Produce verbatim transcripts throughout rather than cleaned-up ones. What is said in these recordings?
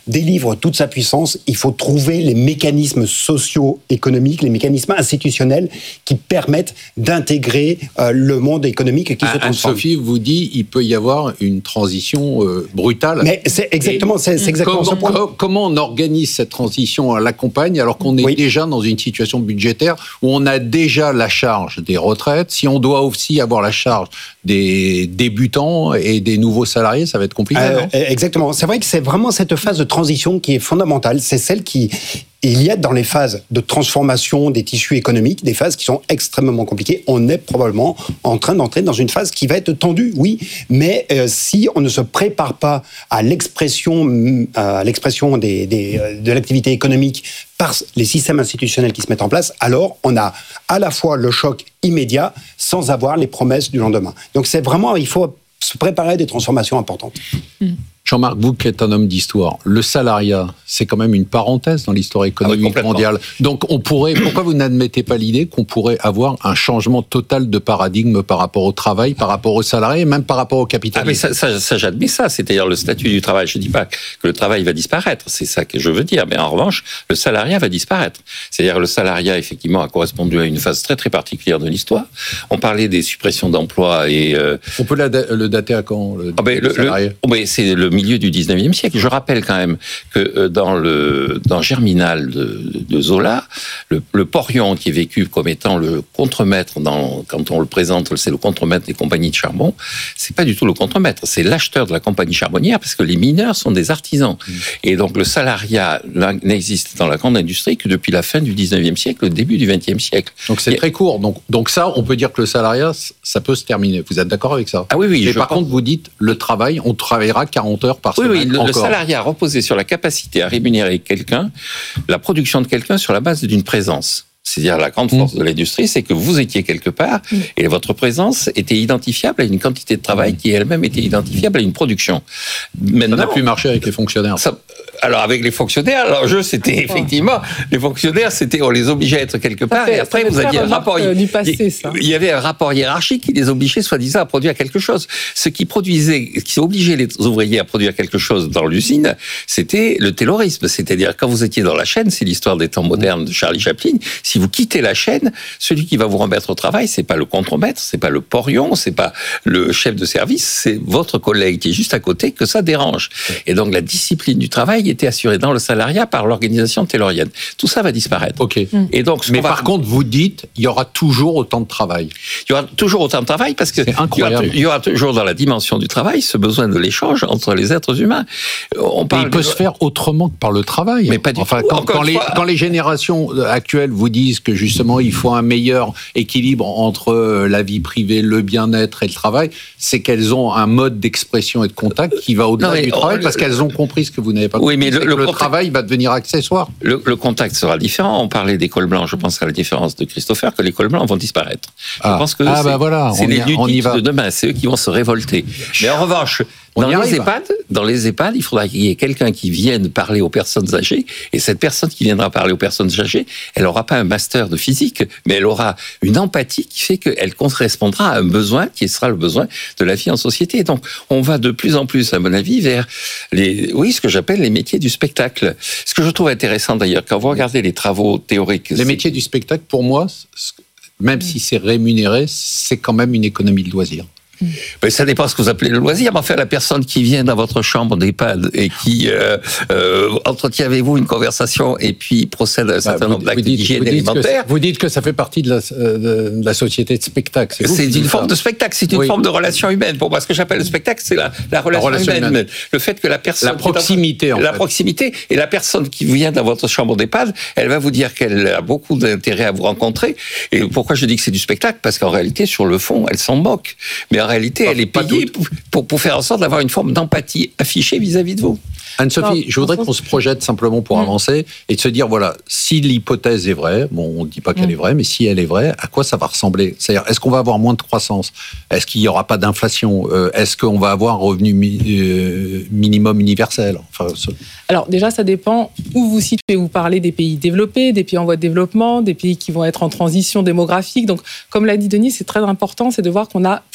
délivre toute sa puissance, il faut trouver les mécanismes socio-économiques, les mécanismes institutionnels qui permettent d'intégrer euh, le monde économique qui se transforme. Anne-Sophie vous dit il peut y avoir une transition euh, brutale. Mais c'est exactement, c'est, c'est exactement comment, ce point. Com- comment on organise cette transition à la campagne alors qu'on est oui. déjà dans une situation budgétaire où on a déjà la charge des retraites. Si on doit aussi avoir la charge des débutants et des nouveaux salariés, ça va être compliqué. Euh, non exactement. C'est vrai que c'est vraiment cette phase de transition qui est fondamentale. C'est celle qui... Il y a dans les phases de transformation des tissus économiques, des phases qui sont extrêmement compliquées. On est probablement en train d'entrer dans une phase qui va être tendue, oui, mais euh, si on ne se prépare pas à l'expression, à l'expression des, des, de l'activité économique par les systèmes institutionnels qui se mettent en place, alors on a à la fois le choc immédiat sans avoir les promesses du lendemain. Donc c'est vraiment, il faut se préparer à des transformations importantes. Mmh. Jean-Marc, vous qui êtes un homme d'histoire, le salariat, c'est quand même une parenthèse dans l'histoire économique ah oui, mondiale. Donc, on pourrait, pourquoi vous n'admettez pas l'idée qu'on pourrait avoir un changement total de paradigme par rapport au travail, par rapport aux salariés, et même par rapport au capitalisme ? Ah, mais ça, ça, ça, j'admets ça. C'est-à-dire le statut du travail. Je ne dis pas que le travail va disparaître. C'est ça que je veux dire. Mais en revanche, le salariat va disparaître. C'est-à-dire le salariat, effectivement, a correspondu à une phase très, très particulière de l'histoire. On parlait des suppressions d'emplois et... Euh... On peut la, le dater à quand, le, ah, ben, le, le, oh, ben, c'est le milieu du dix-neuvième siècle. Je rappelle quand même que dans le dans Germinal de, de Zola, le, le porion qui est vécu comme étant le contremaître dans, quand on le présente, c'est le contremaître des compagnies de charbon, c'est pas du tout le contremaître, c'est l'acheteur de la compagnie charbonnière parce que les mineurs sont des artisans. Mmh. Et donc le salariat n'existe dans la grande industrie que depuis la fin du dix-neuvième siècle, le début du vingtième siècle. Donc c'est Et... très court. Donc, donc ça, on peut dire que le salariat, ça peut se terminer. Vous êtes d'accord avec ça ? Ah oui, oui. Et par pense... contre, vous dites le travail, on travaillera quarante heures par semaine. Oui, oui, le, encore. le salariat reposait sur la capacité à rémunérer quelqu'un, la production de quelqu'un sur la base d'une présence. C'est-à-dire la grande force mmh. de l'industrie, c'est que vous étiez quelque part mmh. et votre présence était identifiable à une quantité de travail qui elle-même était identifiable à une production. Maintenant, ça n'a plus marché avec les fonctionnaires. Ça, alors avec les fonctionnaires, l'enjeu c'était effectivement les fonctionnaires, c'était on les obligeait à être quelque part fait, et après vous aviez un rapport. Du passé, ça. Il y avait un rapport hiérarchique qui les obligeait soi-disant à produire quelque chose. Ce qui produisait, qui obligeait les ouvriers à produire quelque chose dans l'usine, c'était le taylorisme. C'est-à-dire quand vous étiez dans la chaîne, c'est l'histoire des temps modernes de Charlie Chaplin. Si vous quittez la chaîne, celui qui va vous remettre au travail, c'est pas le contremaître, c'est pas le porion, c'est pas le chef de service, c'est votre collègue qui est juste à côté que ça dérange. Et donc la discipline du travail était assurée dans le salariat par l'organisation taylorienne. Tout ça va disparaître. Ok. Et donc, mais va... par contre, vous dites, il y aura toujours autant de travail. Il y aura toujours autant de travail parce que c'est incroyable. Il y aura, il y aura toujours dans la dimension du travail ce besoin de l'échange entre les êtres humains. On parle. Mais il peut de... se faire autrement que par le travail. Mais pas du enfin, tout. Quand, quand, les, quand les générations actuelles vous disent que justement il faut un meilleur équilibre entre la vie privée, le bien-être et le travail, c'est qu'elles ont un mode d'expression et de contact qui va au-delà non, du travail, parce qu'elles ont compris ce que vous n'avez pas compris. Oui, mais le, le, le contact... travail va devenir accessoire. Le, le contact sera différent. On parlait des cols blancs. Je pense à la différence de Christopher que les cols blancs vont disparaître. Ah. Je pense que ah, c'est, bah voilà, c'est les ludiques de demain. C'est eux qui vont se révolter. Mais en revanche, Dans les, EHPAD, dans les EHPAD, il faudra qu'il y ait quelqu'un qui vienne parler aux personnes âgées, et cette personne qui viendra parler aux personnes âgées, elle n'aura pas un master de physique, mais elle aura une empathie qui fait qu'elle correspondra à un besoin qui sera le besoin de la vie en société. Donc, on va de plus en plus, à mon avis, vers les, oui, ce que j'appelle les métiers du spectacle. Ce que je trouve intéressant d'ailleurs, quand vous regardez les travaux théoriques... Les métiers du spectacle, pour moi, même si c'est rémunéré, c'est quand même une économie de loisirs. Mais ça dépend ce que vous appelez le loisir. Mais enfin, la personne qui vient dans votre chambre d'EHPAD et qui euh, euh, entretient avec vous une conversation et puis procède à un certain bah, nombre d'actes d'hygiène alimentaire. Vous dites que ça fait partie de la, de la société de spectacle. C'est, c'est une forme ça. de spectacle, c'est une oui. forme de relation humaine. Pour moi, ce que j'appelle le spectacle, c'est la, la, relation, la relation humaine. humaine. Le fait que la personne... La proximité, dans, en La fait. proximité. Et la personne qui vient dans votre chambre d'EHPAD, elle va vous dire qu'elle a beaucoup d'intérêt à vous rencontrer. Et pourquoi je dis que c'est du spectacle ? Parce qu'en réalité, sur le fond, elle s'en moque. Mais en réalité, elle est payée Pour, pour faire en sorte d'avoir une forme d'empathie affichée vis-à-vis de vous. Anne-Sophie, non, je voudrais qu'on se projette simplement pour mmh. avancer et de se dire, voilà, si l'hypothèse est vraie, bon, on ne dit pas qu'elle mmh. est vraie, mais si elle est vraie, à quoi ça va ressembler ? C'est-à-dire, est-ce qu'on va avoir moins de croissance ? Est-ce qu'il n'y aura pas d'inflation ? euh, Est-ce qu'on va avoir un revenu mi- euh, minimum universel ? Enfin, ce... Alors déjà, ça dépend où vous situez. Vous parlez des pays développés, des pays en voie de développement, des pays qui vont être en transition démographique. Donc, comme l'a dit Denis, c'est très important, c'est de voir qu'on a plusieurs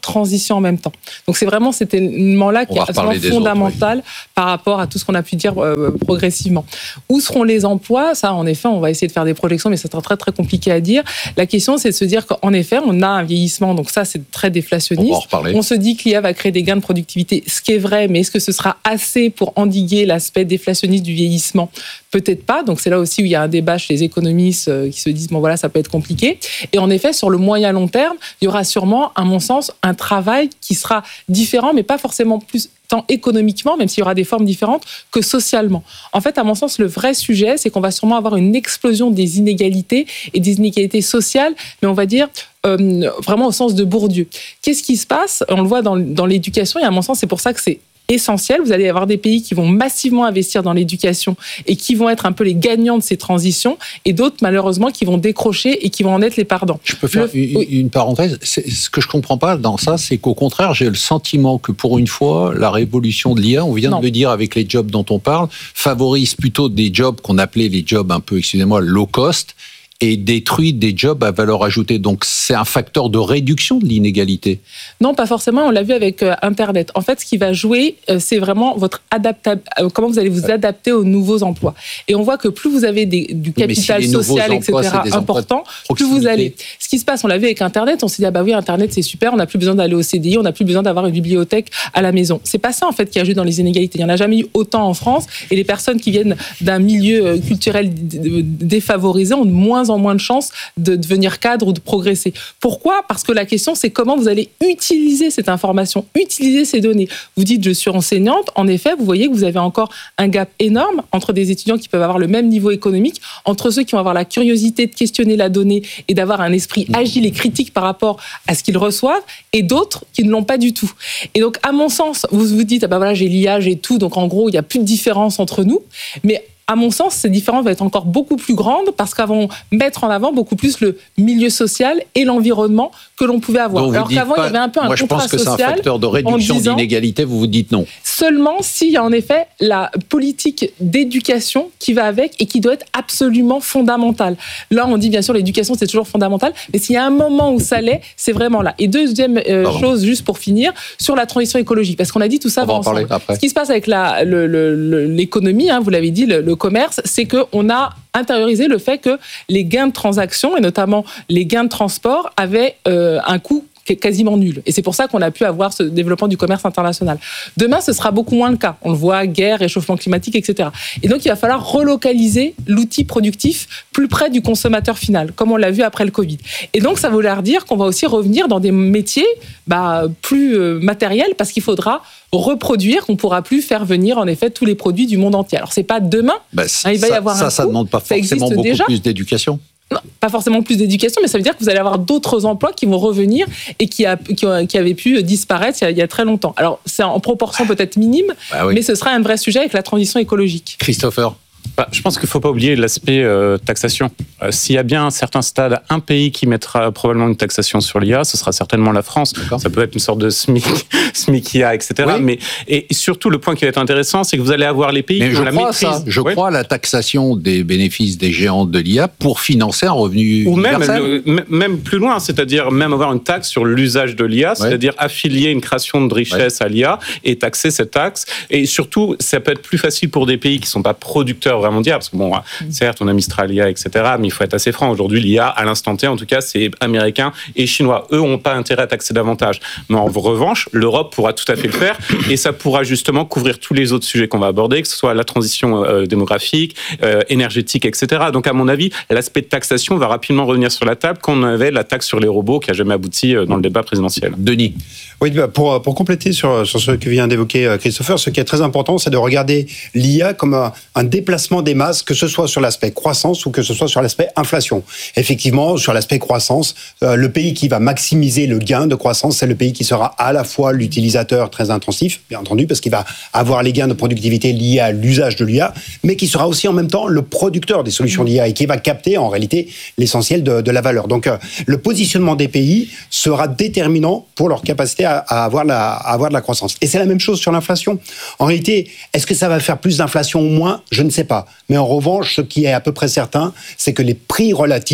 transition en même temps. Donc c'est vraiment cet élément-là qui est absolument fondamental autres, oui. par rapport à tout ce qu'on a pu dire euh, progressivement. Où seront les emplois ? Ça, en effet, on va essayer de faire des projections, mais c'est très très compliqué à dire. La question, c'est de se dire qu'en effet, on a un vieillissement, donc ça, c'est très déflationniste. On, on se dit que l'I A va créer des gains de productivité, ce qui est vrai, mais est-ce que ce sera assez pour endiguer l'aspect déflationniste du vieillissement ? Peut-être pas. Donc c'est là aussi où il y a un débat chez les économistes qui se disent bon voilà, ça peut être compliqué. Et en effet, sur le moyen long terme, il y aura sûrement, à mon sens, un travail qui sera différent, mais pas forcément plus tant économiquement, même s'il y aura des formes différentes, que socialement. En fait, à mon sens, le vrai sujet, c'est qu'on va sûrement avoir une explosion des inégalités et des inégalités sociales, mais on va dire euh, vraiment au sens de Bourdieu. Qu'est-ce qui se passe ? On le voit dans, dans l'éducation, et à mon sens, c'est pour ça que c'est essentiel. Vous allez avoir des pays qui vont massivement investir dans l'éducation et qui vont être un peu les gagnants de ces transitions, et d'autres, malheureusement, qui vont décrocher et qui vont en être les perdants. Je peux faire le... une, oui. une parenthèse. C'est, ce que je ne comprends pas dans ça, c'est qu'au contraire, j'ai le sentiment que pour une fois, la révolution de l'I A, on vient non. de le dire avec les jobs dont on parle, favorise plutôt des jobs qu'on appelait les jobs un peu, excusez-moi, low cost, et détruit des jobs à valeur ajoutée. Donc, c'est un facteur de réduction de l'inégalité. Non, pas forcément. On l'a vu avec euh, Internet. En fait, ce qui va jouer, euh, c'est vraiment votre adaptable, euh, comment vous allez vous adapter aux nouveaux emplois. Et on voit que plus vous avez des, du capital si social, emplois, et cetera, important, plus vous allez. Ce qui se passe, on l'a vu avec Internet, on s'est dit, ah bah oui, Internet, c'est super, on n'a plus besoin d'aller au C D I, on n'a plus besoin d'avoir une bibliothèque à la maison. C'est pas ça, en fait, qui ajoute dans les inégalités. Il n'y en a jamais eu autant en France, et les personnes qui viennent d'un milieu culturel défavorisé ont de moins en moins de chances de devenir cadre ou de progresser. Pourquoi ? Parce que la question, c'est comment vous allez utiliser cette information, utiliser ces données. Vous dites, je suis enseignante. En effet, vous voyez que vous avez encore un gap énorme entre des étudiants qui peuvent avoir le même niveau économique, entre ceux qui vont avoir la curiosité de questionner la donnée et d'avoir un esprit agile et critique par rapport à ce qu'ils reçoivent, et d'autres qui ne l'ont pas du tout. Et donc, à mon sens, vous vous dites, ah ben voilà, j'ai l'I A, j'ai tout, donc en gros, il n'y a plus de différence entre nous. Mais à mon sens, ces différences vont être encore beaucoup plus grandes parce qu'elles vont mettre en avant beaucoup plus le milieu social et l'environnement que l'on pouvait avoir. Donc alors qu'avant, pas, il y avait un peu un contrat social. Moi, je pense que c'est un facteur de réduction d'inégalité, vous vous dites non. Seulement s'il y a en effet la politique d'éducation qui va avec et qui doit être absolument fondamentale. Là, on dit bien sûr l'éducation, c'est toujours fondamental, mais s'il y a un moment où ça l'est, c'est vraiment là. Et deuxième euh, chose, juste pour finir, sur la transition écologique, parce qu'on a dit tout ça on va en ensemble. Parler après. Ce qui se passe avec la, le, le, le, l'économie, hein, vous l'avez dit, le, le commerce, c'est qu'on a intériorisé le fait que les gains de transaction, et notamment les gains de transport, avaient euh, un coût quasiment nul. Et c'est pour ça qu'on a pu avoir ce développement du commerce international. Demain, ce sera beaucoup moins le cas. On le voit, guerre, réchauffement climatique, et cetera. Et donc, il va falloir relocaliser l'outil productif plus près du consommateur final, comme on l'a vu après le Covid. Et donc, ça veut dire qu'on va aussi revenir dans des métiers bah, plus euh, matériels, parce qu'il faudra reproduire, qu'on ne pourra plus faire venir, en effet, tous les produits du monde entier. Alors, c'est pas demain. Bah, hein, il va ça, y avoir ça, un ça ne demande pas forcément beaucoup déjà. Plus d'éducation. Non, pas forcément plus d'éducation, mais ça veut dire que vous allez avoir d'autres emplois qui vont revenir et qui, a, qui, ont, qui avaient pu disparaître il y, a, il y a très longtemps. Alors, c'est en proportion peut-être minime, bah oui. mais ce sera un vrai sujet avec la transition écologique. Christopher ? Bah, je pense qu'il ne faut pas oublier l'aspect euh, taxation. Euh, s'il y a bien à un certain stade un pays qui mettra probablement une taxation sur l'I A, ce sera certainement la France. D'accord. Ça peut être une sorte de SMIC, SMIC-I A, et cetera. Oui. Mais, et surtout, le point qui va être intéressant, c'est que vous allez avoir les pays mais qui ont la maîtrise. Ça. Je ouais. crois à la taxation des bénéfices des géants de l'I A pour financer un revenu Ou même, universel. le, même plus loin, c'est-à-dire même avoir une taxe sur l'usage de l'I A, ouais. c'est-à-dire affilier une création de richesse ouais. à l'I A et taxer cette taxe. Et surtout, ça peut être plus facile pour des pays qui ne sont pas producteurs mondial, parce que bon, certes, on a Mistral I A, et cetera, mais il faut être assez franc. Aujourd'hui, l'I A, à l'instant T, en tout cas, c'est américain et chinois. Eux n'ont pas intérêt à taxer davantage. Mais en revanche, l'Europe pourra tout à fait le faire et ça pourra justement couvrir tous les autres sujets qu'on va aborder, que ce soit la transition euh, démographique, euh, énergétique, et cetera. Donc, à mon avis, l'aspect de taxation va rapidement revenir sur la table quand on avait la taxe sur les robots qui n'a jamais abouti dans le débat présidentiel. Denis. Oui, pour, pour compléter sur, sur ce que vient d'évoquer Christopher, ce qui est très important, c'est de regarder l'I A comme un, un déplacement des masses, que ce soit sur l'aspect croissance ou que ce soit sur l'aspect inflation. Effectivement, sur l'aspect croissance, euh, le pays qui va maximiser le gain de croissance, c'est le pays qui sera à la fois l'utilisateur très intensif, bien entendu, parce qu'il va avoir les gains de productivité liés à l'usage de l'I A, mais qui sera aussi en même temps le producteur des solutions d'I A et qui va capter en réalité l'essentiel de, de la valeur. Donc, euh, le positionnement des pays sera déterminant pour leur capacité à, à, avoir la, à avoir de la croissance. Et c'est la même chose sur l'inflation. En réalité, est-ce que ça va faire plus d'inflation ou moins ? Je ne sais pas. Mais en revanche, ce qui est à peu près certain, c'est que les prix relatifs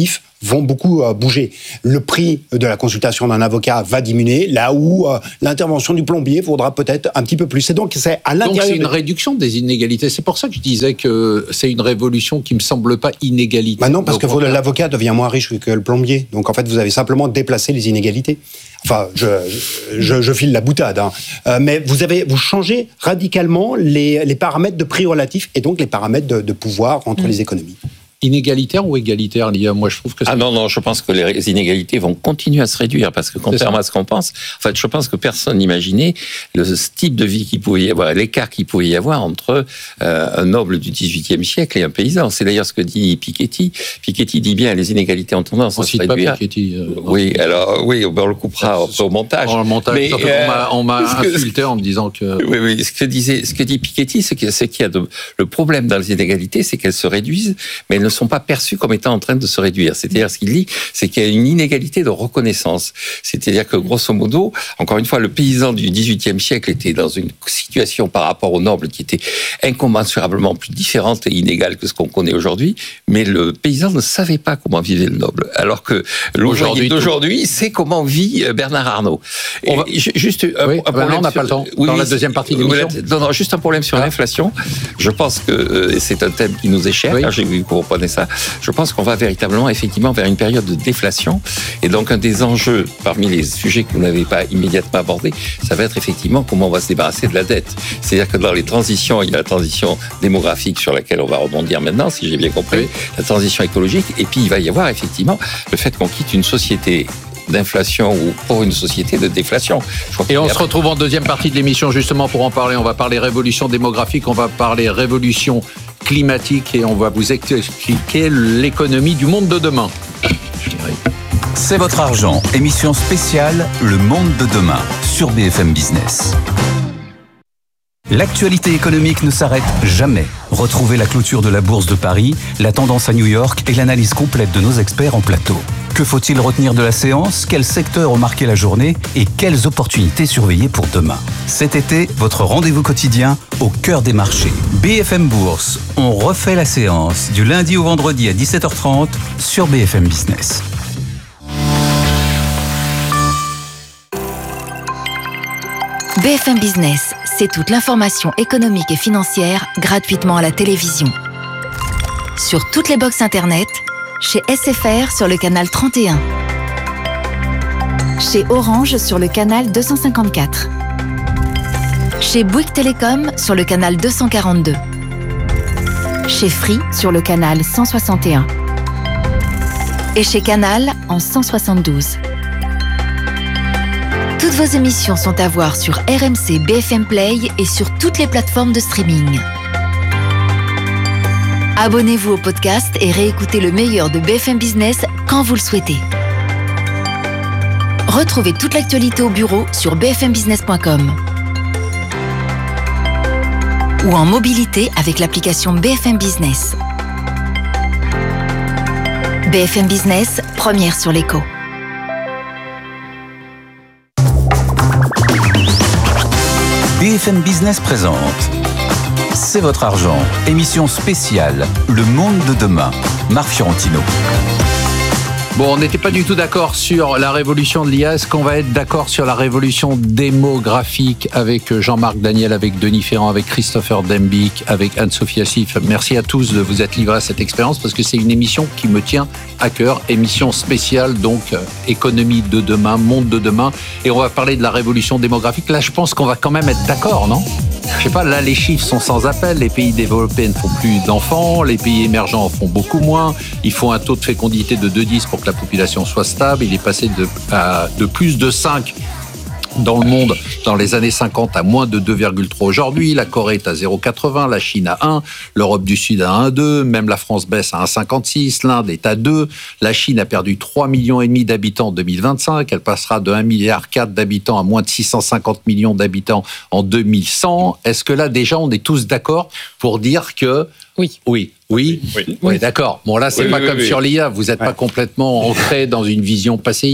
vont beaucoup euh, bouger. Le prix de la consultation d'un avocat va diminuer, là où euh, l'intervention du plombier vaudra peut-être un petit peu plus. Et donc, c'est à l'intérieur... Donc, c'est une réduction des inégalités. C'est pour ça que je disais que c'est une révolution qui me semble pas inégalitaire. Bah non, parce que l'avocat devient moins riche que le plombier. Donc, en fait, vous avez simplement déplacé les inégalités. Enfin, je, je, je file la boutade, hein. Euh, mais vous avez, vous changez radicalement les, les paramètres de prix relatifs et donc les paramètres de, de pouvoir entre mmh. les économies. Inégalitaire ou égalitaire, Lia? Moi, je trouve que c'est... Ah non, non, je pense que les inégalités vont continuer à se réduire parce que contrairement à ce qu'on pense, en fait, je pense que personne n'imaginait le type de vie qu'il pouvait y avoir, l'écart qu'il pouvait y avoir entre euh, un noble du dix-huitième siècle et un paysan. C'est d'ailleurs ce que dit Piketty. Piketty dit bien les inégalités ont tendance on à se réduire. Pas Piketty, euh, oui, alors oui, on le coupera au montage. Au montage. Mais, euh, on m'a insulté en me disant que... Oui, oui. Ce que disait, ce que dit Piketty, c'est qu'il y a de, le problème dans les inégalités, c'est qu'elles se réduisent, mais elles ne sont pas perçues comme étant en train de se réduire. C'est-à-dire, ce qu'il dit, c'est qu'il y a une inégalité de reconnaissance. C'est-à-dire que, grosso modo, encore une fois, le paysan du dix-huitième siècle était dans une situation par rapport au noble qui était incommensurablement plus différente et inégale que ce qu'on connaît aujourd'hui, mais le paysan ne savait pas comment vivait le noble. Alors que l'ouvrier d'aujourd'hui sait comment vit Bernard Arnault. On va... Juste un, oui, un problème. Non, on n'a pas le temps. Oui, dans la deuxième partie de l'émission. Non, non, juste un problème sur ah. l'inflation. Je pense que euh, c'est un thème qui nous est cher. Oui. J'ai vu que vous reprenez ça. Je pense qu'on va véritablement, effectivement, vers une période de déflation. Et donc, un des enjeux, parmi les sujets que vous n'avez pas immédiatement abordés, ça va être effectivement comment on va se débarrasser de la dette. C'est-à-dire que dans les transitions, il y a la transition démographique sur laquelle on va rebondir maintenant, si j'ai bien compris, oui. la transition écologique, et puis il va y avoir effectivement le fait qu'on quitte une société d'inflation ou pour une société de déflation. Et on se retrouve en deuxième partie de l'émission justement pour en parler. On va parler révolution démographique, on va parler révolution climatique et on va vous expliquer l'économie du monde de demain. C'est votre argent, émission spéciale Le monde de demain sur B F M Business. L'actualité économique ne s'arrête jamais. Retrouvez la clôture de la Bourse de Paris, la tendance à New York et l'analyse complète de nos experts en plateau. Que faut-il retenir de la séance? Quels secteurs ont marqué la journée? Et quelles opportunités surveiller pour demain? Cet été, votre rendez-vous quotidien au cœur des marchés. B F M Bourse, on refait la séance du lundi au vendredi à dix-sept heures trente sur B F M Business. B F M Business, c'est toute l'information économique et financière gratuitement à la télévision. Sur toutes les box internet, chez S F R sur le canal trente et un, chez Orange sur le canal deux cent cinquante-quatre, chez Bouygues Télécom sur le canal deux cent quarante-deux, chez Free sur le canal cent soixante et un et chez Canal en cent soixante-douze. Toutes vos émissions sont à voir sur R M C B F M Play et sur toutes les plateformes de streaming. Abonnez-vous au podcast et réécoutez le meilleur de B F M Business quand vous le souhaitez. Retrouvez toute l'actualité au bureau sur b f m business point com ou en mobilité avec l'application B F M Business. B F M Business, première sur l'écho. B F M Business présente C'est votre argent, émission spéciale Le monde de demain, Marc Fiorentino. Bon, on n'était pas du tout d'accord sur la révolution de l'I A. Est-ce qu'on va être d'accord sur la révolution démographique avec Jean-Marc Daniel, avec Denis Ferrand, avec Christopher Dembick, avec Anne-Sophie Assif? Merci à tous de vous être livrés à cette expérience parce que c'est une émission qui me tient à cœur. Émission spéciale, donc euh, économie de demain, monde de demain. Et on va parler de la révolution démographique. Là, je pense qu'on va quand même être d'accord, non? Je sais pas, là les chiffres sont sans appel, les pays développés ne font plus d'enfants, les pays émergents en font beaucoup moins, il faut un taux de fécondité de deux virgule dix pour que la population soit stable, il est passé de, à, de plus de cinq dans le monde dans les années cinquante à moins de deux virgule trois aujourd'hui, la Corée est à zéro virgule quatre-vingts, la Chine à un, l'Europe du Sud à un virgule deux, même la France baisse à un virgule cinquante-six, l'Inde est à deux, la Chine a perdu trois millions et demi d'habitants en deux mille vingt-cinq, elle passera de un virgule quatre milliard d'habitants à moins de six cent cinquante millions d'habitants en deux mille cent. Est-ce que là déjà on est tous d'accord pour dire que oui. Oui. Oui, oui, oui, d'accord. Bon là c'est oui, pas oui, comme oui. sur l'I A, vous n'êtes ouais. pas complètement ancré dans une vision passéiste.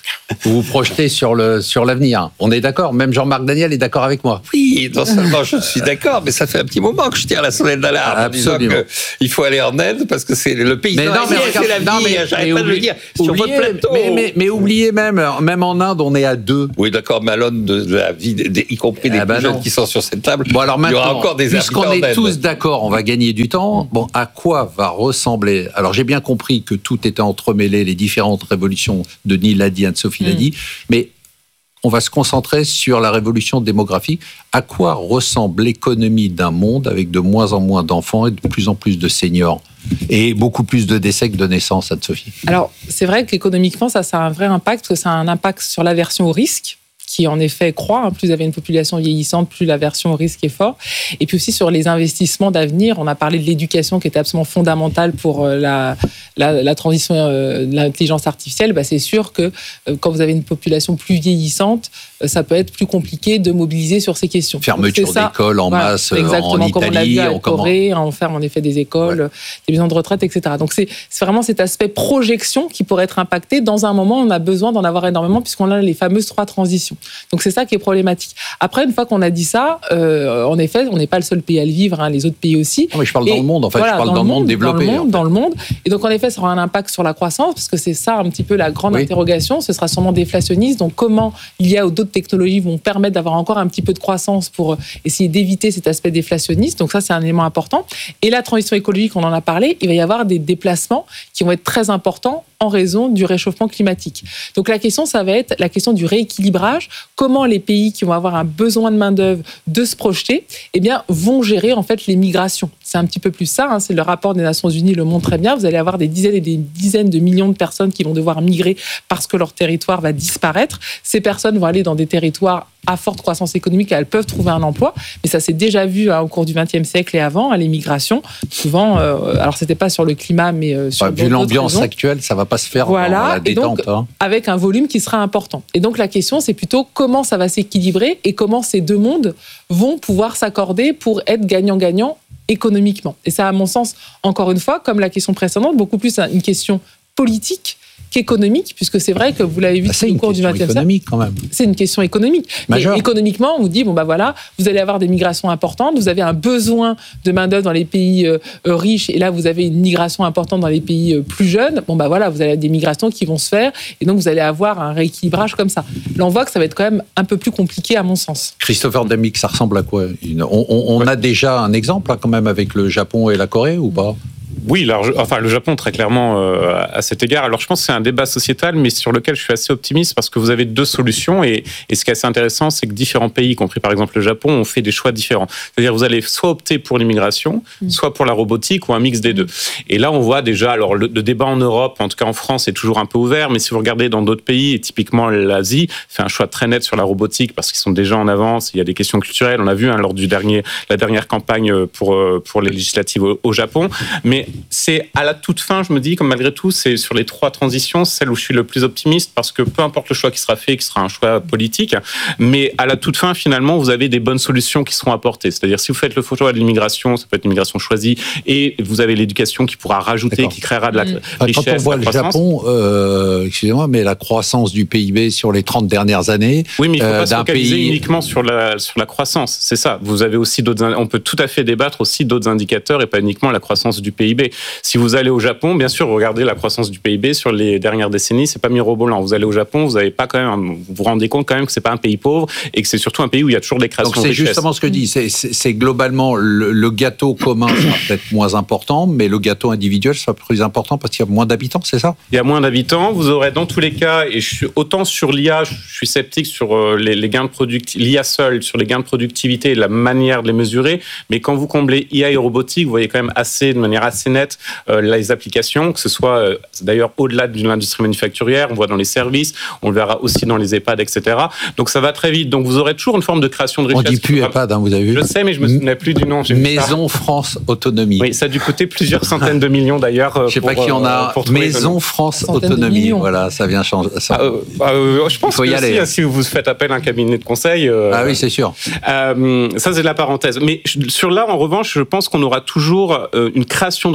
Vous vous projetez sur, le, sur l'avenir. On est d'accord. Même Jean-Marc Daniel est d'accord avec moi. Oui, non seulement je suis d'accord, mais ça fait un petit moment que je tire la sonnette d'alarme en disant qu'il faut aller en aide parce que c'est le paysan. Mais non, mais regarde, c'est non, mais, j'arrête mais pas oublie, de le dire. Sur oubliez, votre plateau. Mais, mais, mais oubliez même, même en Inde, on est à deux. Oui, d'accord, mais à l'aune de, de la vie, de, de, y compris des ah ben jeunes non. qui sont sur cette table, bon, alors maintenant, il y aura encore des puisqu'on est tous d'accord, on va gagner du temps. Bon, à quoi va ressembler? Alors, j'ai bien compris que tout était entremêlé, les différentes révolutions. Denis l'a dit, Anne-Sophie l'a dit, mais on va se concentrer sur la révolution démographique. À quoi ressemble l'économie d'un monde avec de moins en moins d'enfants et de plus en plus de seniors et beaucoup plus de décès que de naissances, Anne-Sophie? Alors, c'est vrai qu'économiquement, ça, ça a un vrai impact, parce que ça a un impact sur l'aversion au risque, qui en effet croît. Hein, plus vous avez une population vieillissante, plus l'aversion au risque est forte. Et puis aussi sur les investissements d'avenir, on a parlé de l'éducation qui était absolument fondamentale pour la, la, la transition euh, de l'intelligence artificielle. Bah, c'est sûr que euh, quand vous avez une population plus vieillissante, euh, ça peut être plus compliqué de mobiliser sur ces questions. Fermeture d'écoles en voilà, masse exactement, en comme Italie. On l'a vu à Corée, on ferme en effet des écoles, ouais. des maisons de retraite, et cetera. Donc c'est, c'est vraiment cet aspect projection qui pourrait être impacté. Dans un moment, on a besoin d'en avoir énormément puisqu'on a les fameuses trois transitions. Donc c'est ça qui est problématique. Après, une fois qu'on a dit ça, euh, en effet, on n'est pas le seul pays à le vivre, hein, les autres pays aussi. Non, mais je parle et, dans le monde, en fait, voilà, je parle dans, dans le monde, monde développé. Dans le monde, en fait. dans le monde. Et donc en effet, ça aura un impact sur la croissance, parce que c'est ça un petit peu la grande oui. interrogation. Ce sera sûrement déflationniste. Donc comment l'I A ou d'autres technologies vont permettre d'avoir encore un petit peu de croissance pour essayer d'éviter cet aspect déflationniste. Donc ça, c'est un élément important. Et la transition écologique, on en a parlé, il va y avoir des déplacements qui vont être très importants en raison du réchauffement climatique. Donc la question, ça va être la question du rééquilibrage. Comment les pays qui vont avoir un besoin de main-d'œuvre de se projeter, eh bien, vont gérer en fait les migrations. C'est un petit peu plus ça, hein, c'est le rapport des Nations Unies le montre très bien. Vous allez avoir des dizaines et des dizaines de millions de personnes qui vont devoir migrer parce que leur territoire va disparaître. Ces personnes vont aller dans des territoires à forte croissance économique, elles peuvent trouver un emploi, mais ça s'est déjà vu hein, au cours du vingtième siècle et avant, à l'émigration. Souvent, euh, alors c'était pas sur le climat, mais euh, sur bah, vu l'ambiance raisons. actuelle, ça va pas se faire voilà, dans la détente. Et donc, hein. avec un volume qui sera important. Et donc la question, c'est plutôt comment ça va s'équilibrer et comment ces deux mondes vont pouvoir s'accorder pour être gagnant-gagnant économiquement. Et ça, à mon sens, encore une fois, comme la question précédente, beaucoup plus une question politique qu'économique, puisque c'est vrai que vous l'avez vu bah, au cours du vingtième siècle. Quand même. C'est une question économique. Mais économiquement, on vous dit, bon bah voilà, vous allez avoir des migrations importantes, vous avez un besoin de main-d'œuvre dans les pays euh, riches, et là vous avez une migration importante dans les pays euh, plus jeunes. Bon bah voilà, vous avez des migrations qui vont se faire, et donc vous allez avoir un rééquilibrage comme ça. Là, on voit que ça va être quand même un peu plus compliqué à mon sens. Christopher Damick, ça ressemble à quoi? On, on, on ouais. a déjà un exemple hein, quand même avec le Japon et la Corée ou pas? Oui, alors, enfin, le Japon, très clairement, euh, à cet égard. Alors, je pense que c'est un débat sociétal, mais sur lequel je suis assez optimiste parce que vous avez deux solutions. Et, et ce qui est assez intéressant, c'est que différents pays, y compris par exemple le Japon, ont fait des choix différents. C'est-à-dire, vous allez soit opter pour l'immigration, mmh. soit pour la robotique ou un mix des deux. Et là, on voit déjà, alors, le, le débat en Europe, en tout cas en France, est toujours un peu ouvert. Mais si vous regardez dans d'autres pays, et typiquement l'Asie, fait un choix très net sur la robotique parce qu'ils sont déjà en avance. Il y a des questions culturelles. On a vu hein, lors du dernier, la dernière campagne pour, pour les législatives au, au Japon. Mais c'est à la toute fin, je me dis, comme malgré tout, c'est sur les trois transitions, celle où je suis le plus optimiste, parce que peu importe le choix qui sera fait, qui sera un choix politique, mais à la toute fin, finalement, vous avez des bonnes solutions qui seront apportées. C'est-à-dire, si vous faites le choix de l'immigration, ça peut être l'immigration choisie, et vous avez l'éducation qui pourra rajouter, D'accord. qui créera de la mmh. richesse. Quand on voit le Japon, euh, excusez-moi, mais la croissance du P I B sur les trente dernières années, oui, mais il ne faut pas euh, se focaliser pays... uniquement sur la, sur la croissance. C'est ça. Vous avez aussi d'autres, on peut tout à fait débattre aussi d'autres indicateurs et pas uniquement la croissance du P I B. Si vous allez au Japon, bien sûr, regardez la croissance du P I B sur les dernières décennies, c'est pas mirobolant. Vous allez au Japon, vous avez pas quand même, vous vous rendez compte quand même que c'est pas un pays pauvre et que c'est surtout un pays où il y a toujours des créations. Donc c'est justement ce que je dis, c'est, c'est, c'est globalement le, le gâteau commun sera peut-être moins important, mais le gâteau individuel sera plus important parce qu'il y a moins d'habitants, c'est ça? Il y a moins d'habitants, vous aurez dans tous les cas, et je suis autant sur l'I A, je suis sceptique sur les, les gains de productivité, l'I A seul, sur les gains de productivité et la manière de les mesurer, mais quand vous comblez I A et robotique, vous voyez quand même assez, de manière assez nette, euh, les applications, que ce soit euh, d'ailleurs au-delà de l'industrie manufacturière, on voit dans les services, on le verra aussi dans les EHPAD, et cetera. Donc ça va très vite. Donc vous aurez toujours une forme de création de richesse. On dit plus EHPAD, hein, vous avez vu? Je sais, mais je me souvenais plus du nom. Maison France Autonomie. Oui, ça a dû coûter plusieurs centaines de millions d'ailleurs. Je sais pas qui en a. Maison France Autonomie. Voilà, ça vient changer. Ça... Euh, euh, je pense faut y que aller. Si, si vous faites appel à un cabinet de conseil. Euh, ah oui, c'est sûr. Euh, ça c'est de la parenthèse. Mais sur là, en revanche, je pense qu'on aura toujours une création de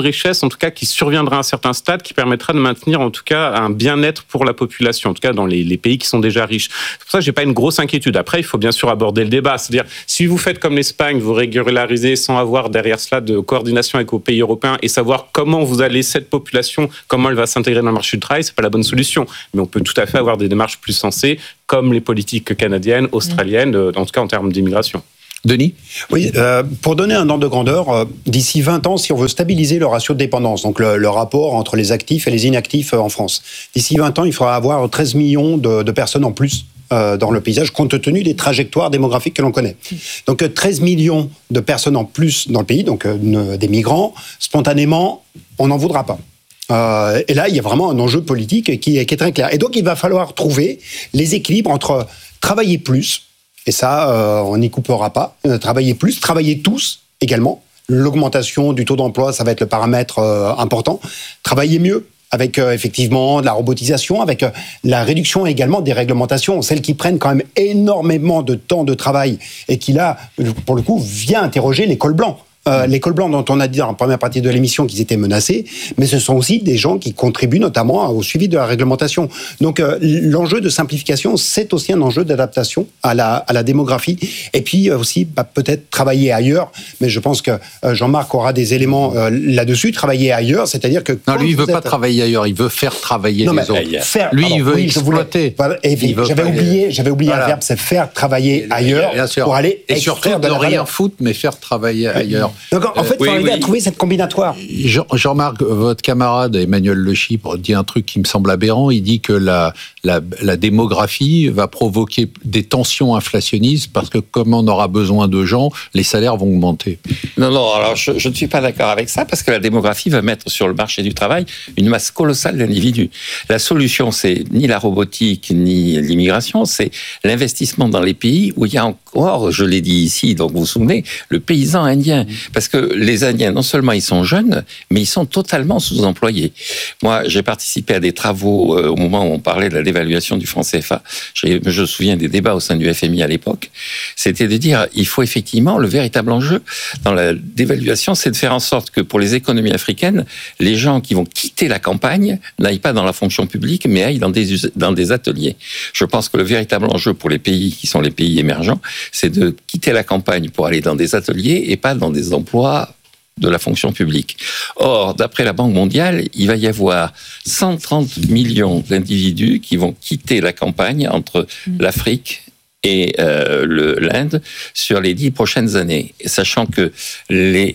de richesse, en tout cas, qui surviendra à un certain stade, qui permettra de maintenir, en tout cas, un bien-être pour la population, en tout cas dans les, les pays qui sont déjà riches. C'est pour ça que j'ai pas une grosse inquiétude. Après, il faut bien sûr aborder le débat. C'est-à-dire, si vous faites comme l'Espagne, vous régularisez sans avoir derrière cela de coordination avec vos pays européens et savoir comment vous allez cette population, comment elle va s'intégrer dans le marché du travail, c'est pas la bonne solution. Mais on peut tout à fait avoir des démarches plus sensées, comme les politiques canadiennes, australiennes, en tout cas en termes d'immigration. Denis ? Oui, euh, pour donner un ordre de grandeur, euh, d'ici vingt ans, si on veut stabiliser le ratio de dépendance, donc le, le rapport entre les actifs et les inactifs euh, en France, d'ici vingt ans, il faudra avoir treize millions de, de personnes en plus euh, dans le paysage, compte tenu des trajectoires démographiques que l'on connaît. Donc euh, treize millions de personnes en plus dans le pays, donc euh, ne, des migrants, spontanément, on n'en voudra pas. Euh, et là, il y a vraiment un enjeu politique qui est, qui est très clair. Et donc, il va falloir trouver les équilibres entre travailler plus, et ça, euh, on n'y coupera pas. Euh, travailler plus, travailler tous également. L'augmentation du taux d'emploi, ça va être le paramètre euh, important. Travailler mieux, avec euh, effectivement de la robotisation, avec euh, la réduction également des réglementations, celles qui prennent quand même énormément de temps de travail et qui là, pour le coup, vient interroger les cols blancs. Euh, les cols blancs dont on a dit dans la première partie de l'émission qu'ils étaient menacés, mais ce sont aussi des gens qui contribuent notamment au suivi de la réglementation. Donc euh, l'enjeu de simplification, c'est aussi un enjeu d'adaptation à la, à la démographie. Et puis euh, aussi, bah, peut-être travailler ailleurs, mais je pense que euh, Jean-Marc aura des éléments euh, là-dessus, travailler ailleurs, c'est-à-dire que... Non, lui, il ne veut êtes... pas travailler ailleurs, il veut faire travailler non, les autres. Faire, lui, pardon, il veut oui, exploiter. Voulais, il veut j'avais, oublié, j'avais oublié voilà. un verbe, c'est faire travailler ailleurs pour aller et surtout de ne rien foutre, mais faire travailler ailleurs. Donc en fait, il faut oui, arriver oui. à trouver cette combinatoire. Jean, Jean-Marc, votre camarade Emmanuel Le Chypre dit un truc qui me semble aberrant. Il dit que la, la, la démographie va provoquer des tensions inflationnistes parce que comme on aura besoin de gens, les salaires vont augmenter. Non, non, alors je, je ne suis pas d'accord avec ça parce que la démographie va mettre sur le marché du travail une masse colossale d'individus. La solution, c'est ni la robotique ni l'immigration, c'est l'investissement dans les pays où il y a encore, je l'ai dit ici, donc vous vous souvenez, le paysan indien. Parce que les Indiens, non seulement ils sont jeunes, mais ils sont totalement sous-employés. Moi, j'ai participé à des travaux euh, au moment où on parlait de la dévaluation du franc C F A. J'ai, je me souviens des débats au sein du F M I à l'époque. C'était de dire, il faut effectivement, le véritable enjeu dans la dévaluation, c'est de faire en sorte que pour les économies africaines, les gens qui vont quitter la campagne n'aillent pas dans la fonction publique, mais aillent dans des, dans des ateliers. Je pense que le véritable enjeu pour les pays qui sont les pays émergents, c'est de quitter la campagne pour aller dans des ateliers et pas dans des emplois de la fonction publique. Or, d'après la Banque mondiale, il va y avoir cent trente millions d'individus qui vont quitter la campagne entre mmh. l'Afrique et euh, le, l'Inde sur les dix prochaines années, sachant que les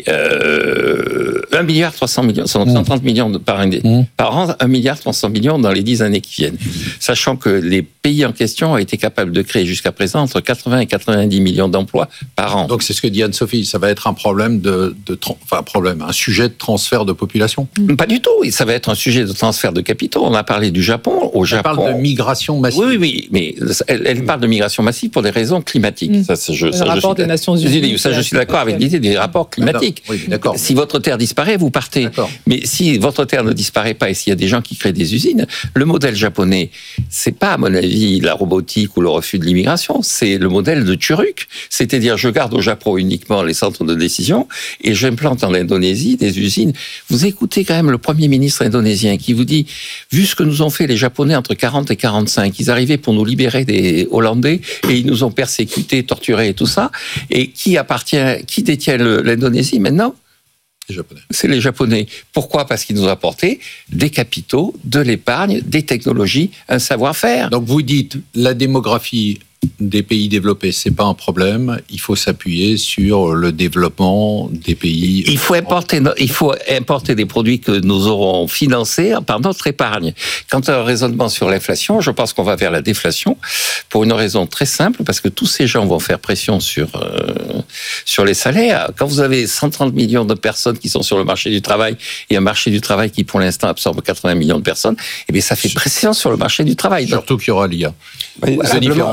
euh, un milliard trois cents millions, cent trente millions de, par, mmh. par an, un milliard trois cents millions dans les dix années qui viennent, sachant que les pays en question ont été capables de créer jusqu'à présent entre quatre-vingts et quatre-vingt-dix millions d'emplois par an. Donc c'est ce que dit Anne-Sophie, ça va être un problème de, de enfin un problème, un sujet de transfert de population. Mmh. Pas du tout, ça va être un sujet de transfert de capitaux. On a parlé du Japon, au Japon. Elle parle de migration massive. Oui, oui, oui, mais elle, elle parle de migration massive pour des raisons climatiques. Mmh. Ça, c'est, je, le ça, rapport je suis, des Nations Unies. Ça, je suis d'accord avec l'idée des rapports climatiques. Oui, d'accord. Si votre terre disparaît, vous partez. D'accord. Mais si votre terre ne disparaît pas et s'il y a des gens qui créent des usines, le modèle japonais, c'est pas, à mon avis, la robotique ou le refus de l'immigration, c'est le modèle de Turuk. C'est-à-dire, je garde au Japon uniquement les centres de décision et j'implante en Indonésie des usines. Vous écoutez quand même le Premier ministre indonésien qui vous dit, vu ce que nous ont fait les Japonais entre quarante et quarante-cinq, ils arrivaient pour nous libérer des Hollandais et ils nous ont persécutés, torturés et tout ça. Et qui appartient, qui détient le, l'Indonésie maintenant ? Les Japonais. C'est les Japonais. Pourquoi ? Parce qu'ils nous ont apporté des capitaux, de l'épargne, des technologies, un savoir-faire. Donc vous dites, la démographie des pays développés, c'est pas un problème. Il faut s'appuyer sur le développement des pays. Il faut importer, il faut importer des produits que nous aurons financés par notre épargne. Quant à un raisonnement sur l'inflation, je pense qu'on va vers la déflation pour une raison très simple, parce que tous ces gens vont faire pression sur euh, sur les salaires. Quand vous avez cent trente millions de personnes qui sont sur le marché du travail et un marché du travail qui pour l'instant absorbe quatre-vingts millions de personnes, eh bien ça fait pression sur le marché du travail. Surtout qu'il y aura l'I A. Oui, un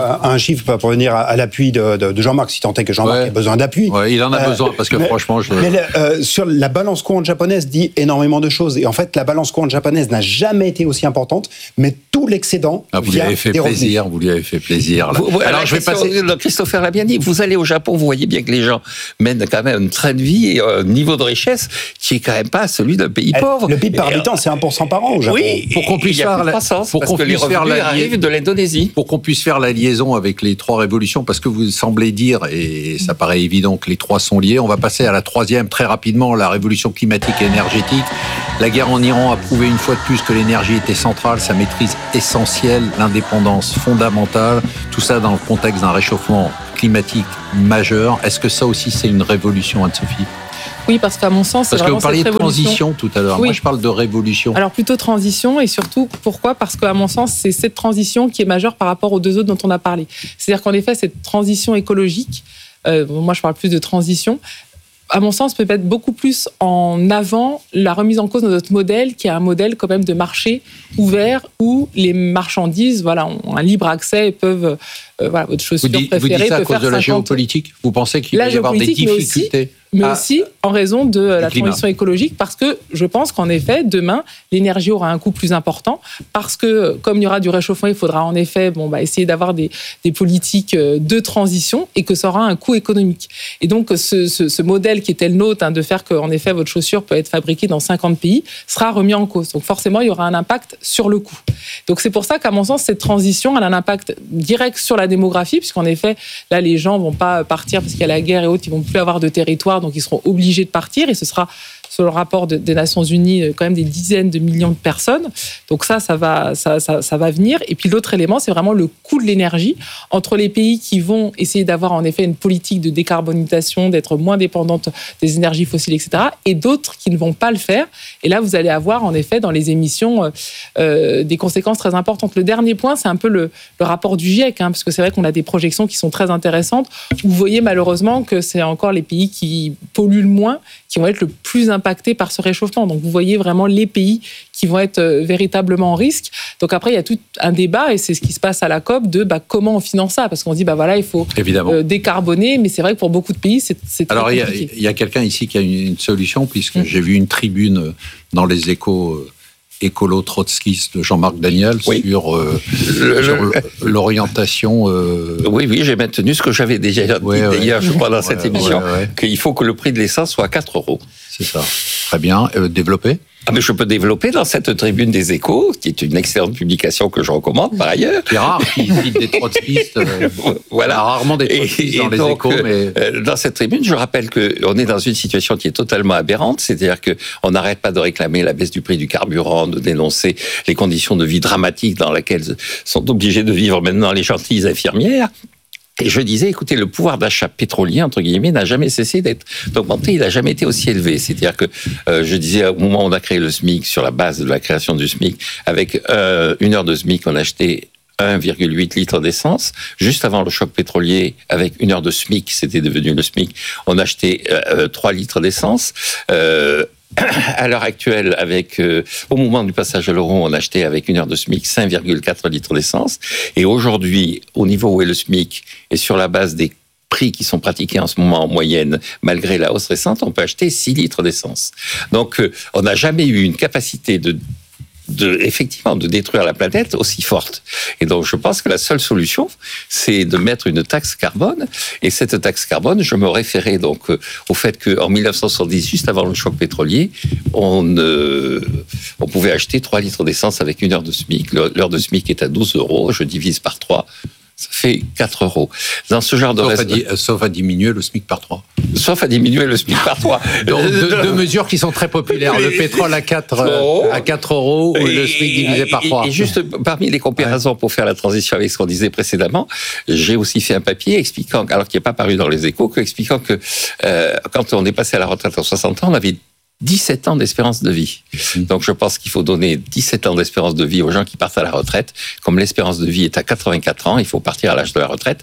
chiffre pour venir à, à l'appui de, de, de Jean-Marc, si tant est que Jean-Marc ouais. a besoin d'appui. Ouais, il en a euh, besoin, parce que mais, franchement... Je... Mais euh, sur la balance courante japonaise dit énormément de choses. Et en fait, la balance courante japonaise n'a jamais été aussi importante, mais tout l'excédent ah, vous vient lui avez fait des plaisir, vous lui avez fait plaisir. Là. Vous, vous, alors, alors je vais passer... Christopher l'a bien dit, vous allez au Japon, vous voyez bien que les gens mènent quand même un train de vie et un niveau de richesse qui est quand même pas celui d'un pays pauvre. Le P I B par et habitant, c'est un pour cent par an au Japon. Oui, pour qu'on puisse faire la croissance, pour qu'on puisse faire la arrive de l'Indonésie. Pour qu'on puisse faire la liaison avec les trois révolutions, parce que vous semblez dire, et ça paraît évident que les trois sont liés, on va passer à la troisième très rapidement, la révolution climatique et énergétique. La guerre en Iran a prouvé une fois de plus que l'énergie était centrale, sa maîtrise essentielle, l'indépendance fondamentale, tout ça dans le contexte d'un réchauffement climatique majeur. Est-ce que ça aussi c'est une révolution, Anne-Sophie ? Oui, parce qu'à mon sens, c'est parce que vraiment vous parliez cette de transition tout à l'heure. Oui. Moi, je parle de révolution. Alors plutôt transition, et surtout pourquoi ? Parce qu'à mon sens, c'est cette transition qui est majeure par rapport aux deux autres dont on a parlé. C'est-à-dire qu'en effet, cette transition écologique, euh, moi je parle plus de transition, à mon sens, peut mettre beaucoup plus en avant la remise en cause de notre modèle, qui est un modèle quand même de marché ouvert où les marchandises, voilà, ont un libre accès et peuvent, euh, voilà, votre chaussure vous dites, préférée vous dites ça à peut cause faire de la cinquante géopolitique ? Vous pensez qu'il va y avoir des difficultés ? mais ah, aussi en raison de la climat. transition écologique, parce que je pense qu'en effet, demain, l'énergie aura un coût plus important, parce que comme il y aura du réchauffement, il faudra en effet bon, bah, essayer d'avoir des, des politiques de transition et que ça aura un coût économique. Et donc, ce, ce, ce modèle qui était le nôtre, hein, de faire qu'en effet, votre chaussure peut être fabriquée dans cinquante pays, sera remis en cause. Donc forcément, il y aura un impact sur le coût. Donc c'est pour ça qu'à mon sens, cette transition, elle a un impact direct sur la démographie, puisqu'en effet, là, les gens vont pas partir parce qu'il y a la guerre et autres, ils vont plus avoir de territoire, donc ils seront obligés de partir, et ce sera, sur le rapport de, des Nations Unies, quand même des dizaines de millions de personnes. Donc ça, ça va, ça, ça, ça va venir. Et puis l'autre élément, c'est vraiment le coût de l'énergie entre les pays qui vont essayer d'avoir en effet une politique de décarbonisation, d'être moins dépendantes des énergies fossiles, et cetera, et d'autres qui ne vont pas le faire. Et là, vous allez avoir en effet dans les émissions euh, des conséquences très importantes. Le dernier point, c'est un peu le, le rapport du GIEC, hein, parce que c'est vrai qu'on a des projections qui sont très intéressantes. Vous voyez malheureusement que c'est encore les pays qui polluent le moins qui vont être le plus impactés par ce réchauffement. Donc vous voyez vraiment les pays qui vont être véritablement en risque. Donc après, il y a tout un débat, et c'est ce qui se passe à la COP, de bah, comment on finance ça. Parce qu'on dit, bah, voilà, il faut euh, décarboner, mais c'est vrai que pour beaucoup de pays, c'est, c'est très Alors, compliqué. Alors, il y, y a quelqu'un ici qui a une, une solution, puisque mmh. j'ai vu une tribune dans les Échos euh, écolo-trotskiste de Jean-Marc Daniel oui. sur, euh, le, sur le, l'orientation... Euh... Oui, oui, j'ai maintenu ce que j'avais déjà dit ouais, d'ailleurs, ouais. je crois, dans ouais, cette émission, ouais, ouais. qu'il faut que le prix de l'essence soit à quatre euros. C'est ça. Très bien. Euh, développé ? Ah mais je peux développer dans cette tribune des Échos, qui est une excellente publication que je recommande par ailleurs. C'est rare qu'ils citent des trotskistes. Euh, voilà, rarement des trotskistes dans les donc, Échos. Mais... Euh, dans cette tribune, je rappelle qu'on est dans une situation qui est totalement aberrante, c'est-à-dire qu'on n'arrête pas de réclamer la baisse du prix du carburant, de dénoncer les conditions de vie dramatiques dans lesquelles sont obligées de vivre maintenant les gentilles infirmières. Et je disais, écoutez, le pouvoir d'achat pétrolier, entre guillemets, n'a jamais cessé d'être d'augmenter, il n'a jamais été aussi élevé. C'est-à-dire que, euh, je disais, au moment où on a créé le SMIC, sur la base de la création du SMIC, avec euh, une heure de SMIC, on achetait un virgule huit litres d'essence. Juste avant le choc pétrolier, avec une heure de SMIC, c'était devenu le SMIC, on achetait euh, trois litres d'essence. Euh, À l'heure actuelle, avec euh, au moment du passage à l'euro, on achetait avec une heure de SMIC cinq virgule quatre litres d'essence. Et aujourd'hui, au niveau où est le SMIC, et sur la base des prix qui sont pratiqués en ce moment en moyenne, malgré la hausse récente, on peut acheter six litres d'essence. Donc, euh, on n'a jamais eu une capacité de de, effectivement, de détruire la planète aussi forte. Et donc, je pense que la seule solution, c'est de mettre une taxe carbone. Et cette taxe carbone, je me référais donc euh, au fait qu'en dix-neuf cent soixante-dix, juste avant le choc pétrolier, on, euh, on pouvait acheter trois litres d'essence avec une heure de SMIC. L'heure de SMIC est à douze euros. Je divise par trois. Ça fait quatre euros. Dans ce genre de sauf, reste... à di- sauf à diminuer le SMIC par trois. Sauf à diminuer le SMIC par trois. Donc, deux, deux mesures qui sont très populaires. Le pétrole à quatre, euh, à quatre euros ou le SMIC divisé par trois. Et, et juste parmi les comparaisons ouais. pour faire la transition avec ce qu'on disait précédemment, j'ai aussi fait un papier expliquant, alors qui n'est pas paru dans les Échos, expliquant que euh, quand on est passé à la retraite à soixante ans, on avait dix-sept ans d'espérance de vie. Donc je pense qu'il faut donner dix-sept ans d'espérance de vie aux gens qui partent à la retraite. Comme l'espérance de vie est à quatre-vingt-quatre ans, il faut partir à l'âge de la retraite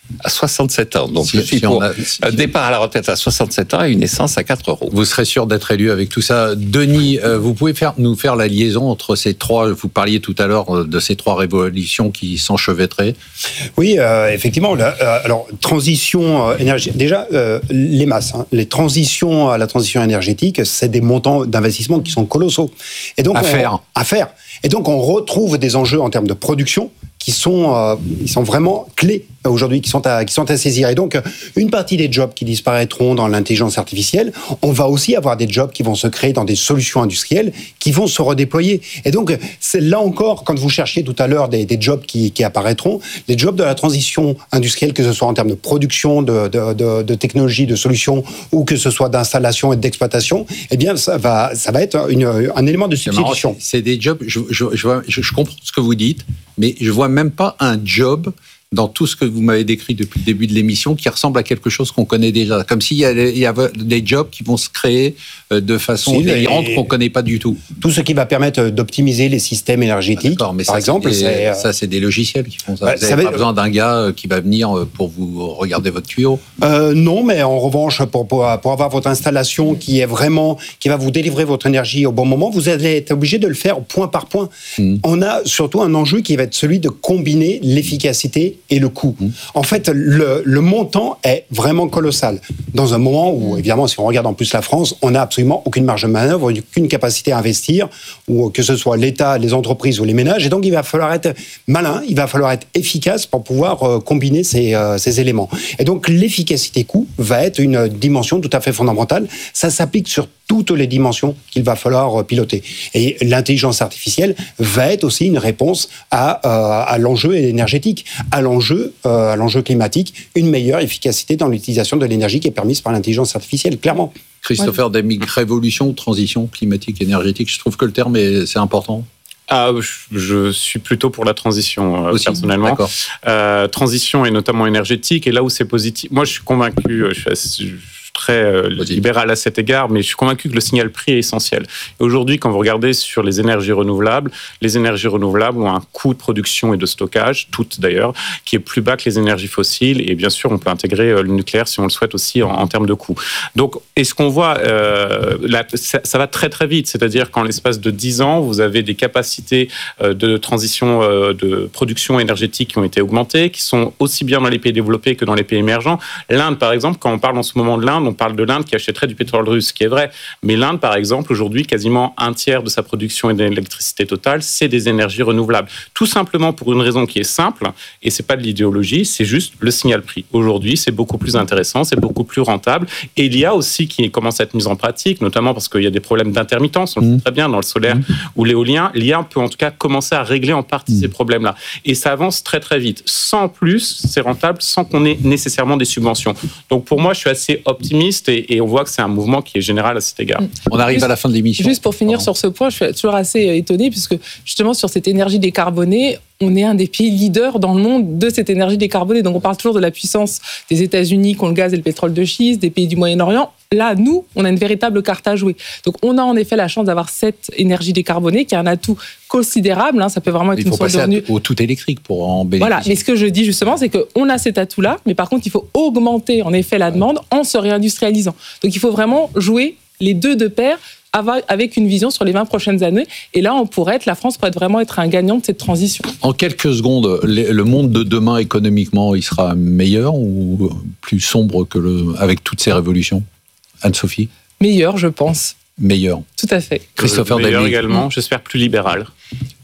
À soixante-sept ans. Donc, si, je suis si pour a, si, un départ à la retraite à soixante-sept ans et une essence à quatre euros. Vous serez sûr d'être élu avec tout ça. Denis, euh, vous pouvez faire, nous faire la liaison entre ces trois, vous parliez tout à l'heure de ces trois révolutions qui s'enchevêtraient. Oui, euh, effectivement. Là, euh, alors, transition euh, énergétique. Déjà, euh, les masses. Hein, les transitions à la transition énergétique, c'est des montants d'investissement qui sont colossaux. Et donc, à on, faire. À faire. Et donc, on retrouve des enjeux en termes de production qui sont, euh, ils sont vraiment clés aujourd'hui, qui sont à, qui sont à saisir. Et donc, une partie des jobs qui disparaîtront dans l'intelligence artificielle, on va aussi avoir des jobs qui vont se créer dans des solutions industrielles qui vont se redéployer. Et donc, c'est là encore, quand vous cherchiez tout à l'heure des, des jobs qui, qui apparaîtront, les jobs de la transition industrielle, que ce soit en termes de production, de, de, de, de technologie, de solutions, ou que ce soit d'installation et d'exploitation, eh bien, ça va, ça va être une, un élément de substitution. C'est, c'est des jobs, je, je, je, je, je comprends ce que vous dites, mais je vois même pas un job dans tout ce que vous m'avez décrit depuis le début de l'émission qui ressemble à quelque chose qu'on connaît déjà. Comme s'il y avait, il y avait des jobs qui vont se créer de façon si, délirante qu'on ne connaît pas du tout. Tout ce qui va permettre d'optimiser les systèmes énergétiques, ah, mais par ça, exemple. C'est des, ça, c'est des logiciels qui font ça. Bah, vous n'avez pas besoin d'un gars qui va venir pour vous regarder votre tuyau. Euh, non, mais en revanche, pour, pour, pour avoir votre installation qui est vraiment, qui va vous délivrer votre énergie au bon moment, vous allez être obligé de le faire point par point. Mmh. On a surtout un enjeu qui va être celui de combiner l'efficacité et le coût. Mmh. En fait, le, le montant est vraiment colossal. Dans un moment où, évidemment, si on regarde en plus la France, on n'a absolument aucune marge de manœuvre, aucune capacité à investir, ou que ce soit l'État, les entreprises ou les ménages. Et donc, il va falloir être malin, il va falloir être efficace pour pouvoir euh, combiner ces, euh, ces éléments. Et donc, l'efficacité coût va être une dimension tout à fait fondamentale. Ça s'applique sur toutes les dimensions qu'il va falloir piloter. Et l'intelligence artificielle va être aussi une réponse à, euh, à l'enjeu énergétique, à l'enjeu, euh, à l'enjeu climatique, une meilleure efficacité dans l'utilisation de l'énergie qui est permise par l'intelligence artificielle, clairement. Christopher ouais. Demick, révolution, transition climatique, énergétique, je trouve que le terme est, c'est important. Ah, je, je suis plutôt pour la transition, euh, personnellement. Euh, transition et notamment énergétique, et là où c'est positif, moi je suis convaincu, je suis assez, je, très euh, libéral à cet égard, mais je suis convaincu que le signal prix est essentiel. Et aujourd'hui, quand vous regardez sur les énergies renouvelables, les énergies renouvelables ont un coût de production et de stockage, toutes d'ailleurs, qui est plus bas que les énergies fossiles. Et bien sûr, on peut intégrer euh, le nucléaire si on le souhaite aussi en, en termes de coût. Donc, et ce qu'on voit, euh, là, ça, ça va très très vite. C'est-à-dire qu'en l'espace de dix ans, vous avez des capacités euh, de transition, euh, de production énergétique qui ont été augmentées, qui sont aussi bien dans les pays développés que dans les pays émergents. L'Inde, par exemple, quand on parle en ce moment de l'Inde, on parle de l'Inde qui achèterait du pétrole russe, ce qui est vrai. Mais l'Inde, par exemple, aujourd'hui, quasiment un tiers de sa production d'électricité totale, c'est des énergies renouvelables. Tout simplement pour une raison qui est simple, et c'est pas de l'idéologie, c'est juste le signal prix. Aujourd'hui, c'est beaucoup plus intéressant, c'est beaucoup plus rentable. Et il y a aussi qui commence à être mis en pratique, notamment parce qu'il y a des problèmes d'intermittence, on le sait très bien dans le solaire mmh. ou l'éolien. L'I A peut en tout cas commencer à régler en partie mmh. ces problèmes-là. Et ça avance très très vite. Sans plus, c'est rentable, sans qu'on ait nécessairement des subventions. Donc pour moi, je suis assez optimiste. Et, et on voit que c'est un mouvement qui est général à cet égard. On arrive juste, à la fin de l'émission. Juste pour finir Pardon. sur ce point, je suis toujours assez étonnée, puisque justement sur cette énergie décarbonée, on est un des pays leaders dans le monde de cette énergie décarbonée. Donc on parle toujours de la puissance des États-Unis qui ont le gaz et le pétrole de schiste, des pays du Moyen-Orient. Là, nous, on a une véritable carte à jouer. Donc on a en effet la chance d'avoir cette énergie décarbonée qui est un atout considérable. Hein, ça peut vraiment être il une source de revenus. Il faut passer au tout électrique pour en bénéficier. Voilà, mais ce que je dis justement, c'est qu'on a cet atout-là, mais par contre, il faut augmenter en effet la demande en se réindustrialisant. Donc il faut vraiment jouer les deux de pair avec une vision sur les vingt prochaines années. Et là, on pourrait être, la France pourrait vraiment être un gagnant de cette transition. En quelques secondes, le monde de demain économiquement, il sera meilleur ou plus sombre que le, avec toutes ces révolutions ? Anne-Sophie ? Meilleur, je pense. Meilleur. Tout à fait. Christopher Demick. Meilleur également, j'espère plus libéral. Pourquoi ?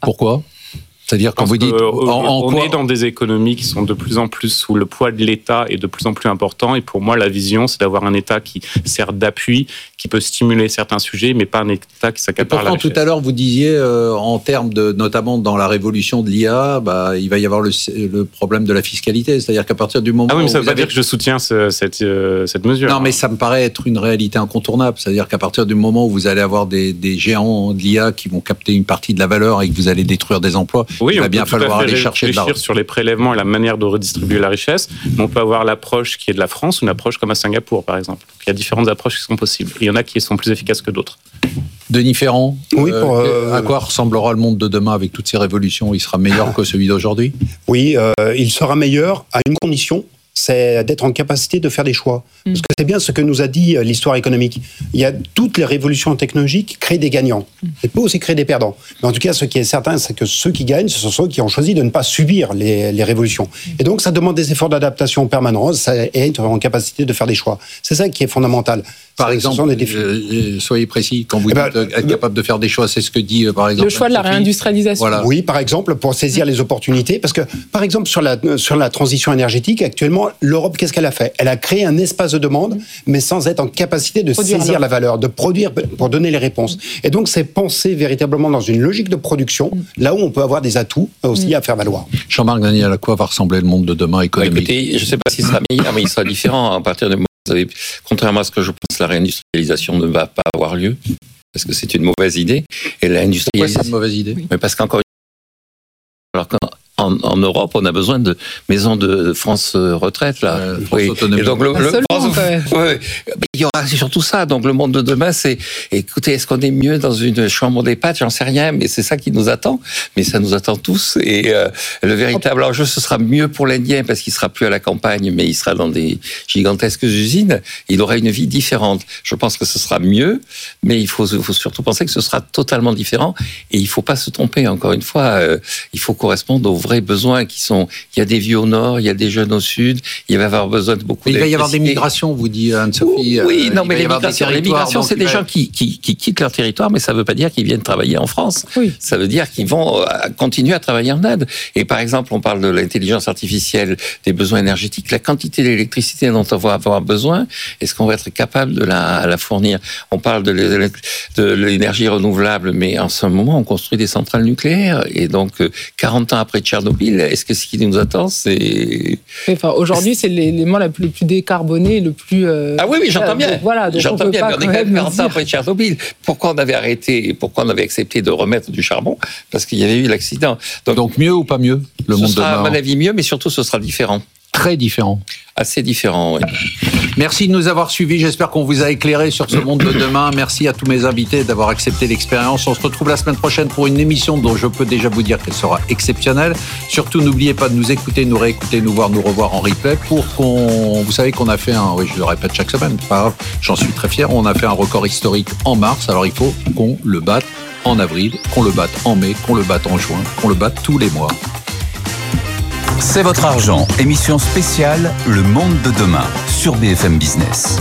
C'est-à-dire quand vous dites en, en on quoi... est dans des économies qui sont de plus en plus sous le poids de l'État et de plus en plus important. Et pour moi, la vision, c'est d'avoir un État qui sert d'appui, qui peut stimuler certains sujets, mais pas un État qui s'accapare la richesse. Tout à l'heure, vous disiez euh, en termes de, notamment dans la révolution de l'I A, bah, il va y avoir le, le problème de la fiscalité. C'est-à-dire qu'à partir du moment ah oui, mais ça ne veut pas avez... dire que je soutiens ce, cette, euh, cette mesure. Non, mais ça me paraît être une réalité incontournable. C'est-à-dire qu'à partir du moment où vous allez avoir des, des géants de l'I A qui vont capter une partie de la valeur et que vous allez détruire des emplois, oui, il va bien falloir aller chercher de l'argent. Sur les prélèvements et la manière de redistribuer la richesse, mais on peut avoir l'approche qui est de la France, une approche comme à Singapour, par exemple. Il y a différentes approches qui sont possibles. Il y en a qui sont plus efficaces que d'autres. Denis Ferrand, oui, pour, euh, à quoi ressemblera le monde de demain avec toutes ces révolutions ? Il sera meilleur que celui d'aujourd'hui ? Oui, euh, il sera meilleur à une condition, c'est d'être en capacité de faire des choix. Mmh. Parce que c'est bien ce que nous a dit l'histoire économique. Il y a toutes les révolutions technologiques qui créent des gagnants. Mmh. Il peut aussi créer des perdants. Mais en tout cas, ce qui est certain, c'est que ceux qui gagnent, ce sont ceux qui ont choisi de ne pas subir les, les révolutions. Mmh. Et donc, ça demande des efforts d'adaptation permanents et être en capacité de faire des choix. C'est ça qui est fondamental. Par ça, exemple, euh, soyez précis, quand vous eh dites ben, être capable de faire des choix, c'est ce que dit, euh, par exemple... Le choix de la réindustrialisation. Voilà. Oui, par exemple, pour saisir mmh. les opportunités. Parce que, par exemple, sur la, sur la transition énergétique, actuellement, l'Europe, qu'est-ce qu'elle a fait ? Elle a créé un espace de demande, mais sans être en capacité de produire saisir alors. la valeur, de produire pour donner les réponses. Et donc, c'est penser véritablement dans une logique de production, là où on peut avoir des atouts aussi à faire valoir. Jean-Marc Daniel, à quoi va ressembler le monde de demain économique ? Bah, écoutez, je ne sais pas s'il sera meilleur, mais il sera différent à partir du moment où vous avez, contrairement à ce que je pense, la réindustrialisation ne va pas avoir lieu, parce que c'est une mauvaise idée. Et l'industrialisation... Pourquoi c'est une mauvaise idée ? Mais parce qu'encore alors qu'en en, en Europe, on a besoin de maisons de France retraite là. Euh, France oui. Et donc le, le France, ouais. Il y aura surtout ça. Donc le monde de demain, c'est écoutez, est-ce qu'on est mieux dans une chambre d'EHPAD ? J'en sais rien, mais c'est ça qui nous attend. Mais ça nous attend tous. Et euh, le véritable enjeu, ce sera mieux pour l'Indien parce qu'il sera plus à la campagne, mais il sera dans des gigantesques usines. Il aura une vie différente. Je pense que ce sera mieux, mais il faut, il faut surtout penser que ce sera totalement différent. Et il faut pas se tromper. Encore une fois, euh, il faut correspondre aux vrais besoins qui sont. Il y a des vieux au nord, il y a des jeunes au sud. Il va y avoir besoin de beaucoup. Il va y avoir des migrations, vous dit Anne-Sophie. Oui, euh, non, mais les migrations, les migrations, c'est des va... gens qui, qui, qui quittent leur territoire, mais ça ne veut pas dire qu'ils viennent travailler en France. Oui. Ça veut dire qu'ils vont continuer à travailler en Inde. Et par exemple, on parle de l'intelligence artificielle, des besoins énergétiques, la quantité d'électricité dont on va avoir besoin. Est-ce qu'on va être capable de la, la fournir ? On parle de l'énergie renouvelable, mais en ce moment, on construit des centrales nucléaires. Et donc, quarante ans après Tchernobyl, est-ce que ce qui nous attend, c'est... Enfin, aujourd'hui, c'est l'élément le plus, plus décarboné, le plus... Euh... Ah oui, oui, j'entends bien. Donc, voilà, donc j'entends on bien, mais on est quand même quarante ans après Tchernobyl. Pourquoi on avait arrêté, pourquoi on avait accepté de remettre du charbon ? Parce qu'il y avait eu l'accident. Donc, donc mieux ou pas mieux, le monde de demain ? Ce sera, à mon avis, mieux, mais surtout, ce sera différent. Très différent. Assez différent, oui. Merci de nous avoir suivis. J'espère qu'on vous a éclairé sur ce monde de demain. Merci à tous mes invités d'avoir accepté l'expérience. On se retrouve la semaine prochaine pour une émission dont je peux déjà vous dire qu'elle sera exceptionnelle. Surtout, n'oubliez pas de nous écouter, nous réécouter, nous voir, nous revoir en replay pour qu'on... Vous savez qu'on a fait un... Oui, je le répète chaque semaine, c'est pas grave. J'en suis très fier. On a fait un record historique en mars. Alors, il faut qu'on le batte en avril, qu'on le batte en mai, qu'on le batte en juin, qu'on le batte tous les mois. C'est votre argent, émission spéciale Le Monde de demain sur B F M Business.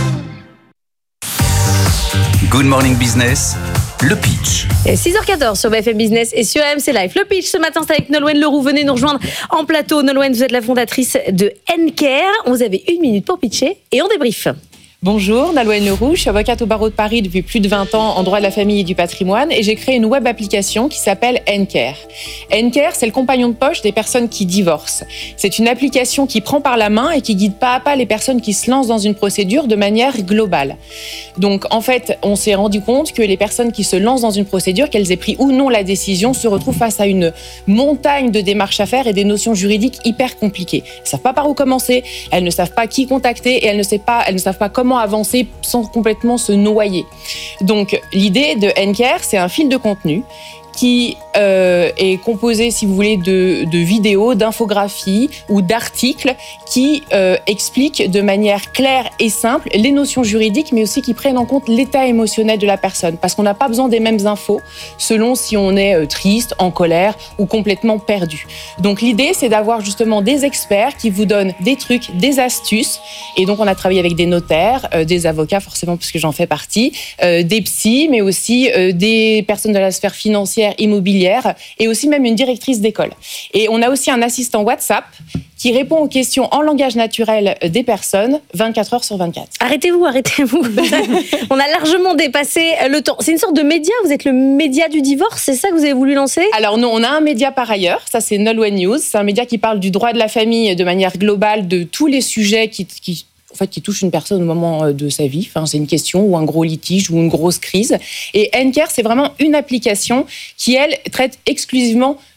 Good Morning Business, le pitch. Et six heures quatorze sur B F M Business et sur A M C Live. Le pitch ce matin, c'est avec Nolwenn Leroux. Venez nous rejoindre en plateau. Nolwenn, vous êtes la fondatrice de Encare. Vous avez une minute pour pitcher et on débrief. Bonjour, Nolwenn Leroux, je suis avocate au barreau de Paris depuis plus de vingt ans en droit de la famille et du patrimoine et j'ai créé une web application qui s'appelle Encare. Encare, c'est le compagnon de poche des personnes qui divorcent. C'est une application qui prend par la main et qui guide pas à pas les personnes qui se lancent dans une procédure de manière globale. Donc en fait, on s'est rendu compte que les personnes qui se lancent dans une procédure, qu'elles aient pris ou non la décision, se retrouvent face à une montagne de démarches à faire et des notions juridiques hyper compliquées. Elles ne savent pas par où commencer, elles ne savent pas qui contacter et elles ne savent pas, elles ne savent pas comment avancer sans complètement se noyer. Donc l'idée de Encare, c'est un fil de contenu qui euh, est composé, si vous voulez, de, de vidéos, d'infographies ou d'articles qui euh, expliquent de manière claire et simple les notions juridiques, mais aussi qui prennent en compte l'état émotionnel de la personne. Parce qu'on n'a pas besoin des mêmes infos selon si on est euh, triste, en colère ou complètement perdu. Donc l'idée, c'est d'avoir justement des experts qui vous donnent des trucs, des astuces. Et donc on a travaillé avec des notaires, euh, des avocats forcément, puisque j'en fais partie, euh, des psys, mais aussi euh, des personnes de la sphère financière, immobilière et aussi même une directrice d'école. Et on a aussi un assistant WhatsApp qui répond aux questions en langage naturel des personnes vingt-quatre heures sur vingt-quatre. Arrêtez-vous, arrêtez-vous. On a largement dépassé le temps. C'est une sorte de média, vous êtes le média du divorce, c'est ça que vous avez voulu lancer ? Alors non, on a un média par ailleurs, ça c'est Nolwenn News, c'est un média qui parle du droit de la famille de manière globale, de tous les sujets qui... qui en fait, qui touche une personne au moment de sa vie. Enfin, c'est une question ou un gros litige ou une grosse crise. Et Encare, c'est vraiment une application qui, elle, traite exclusivement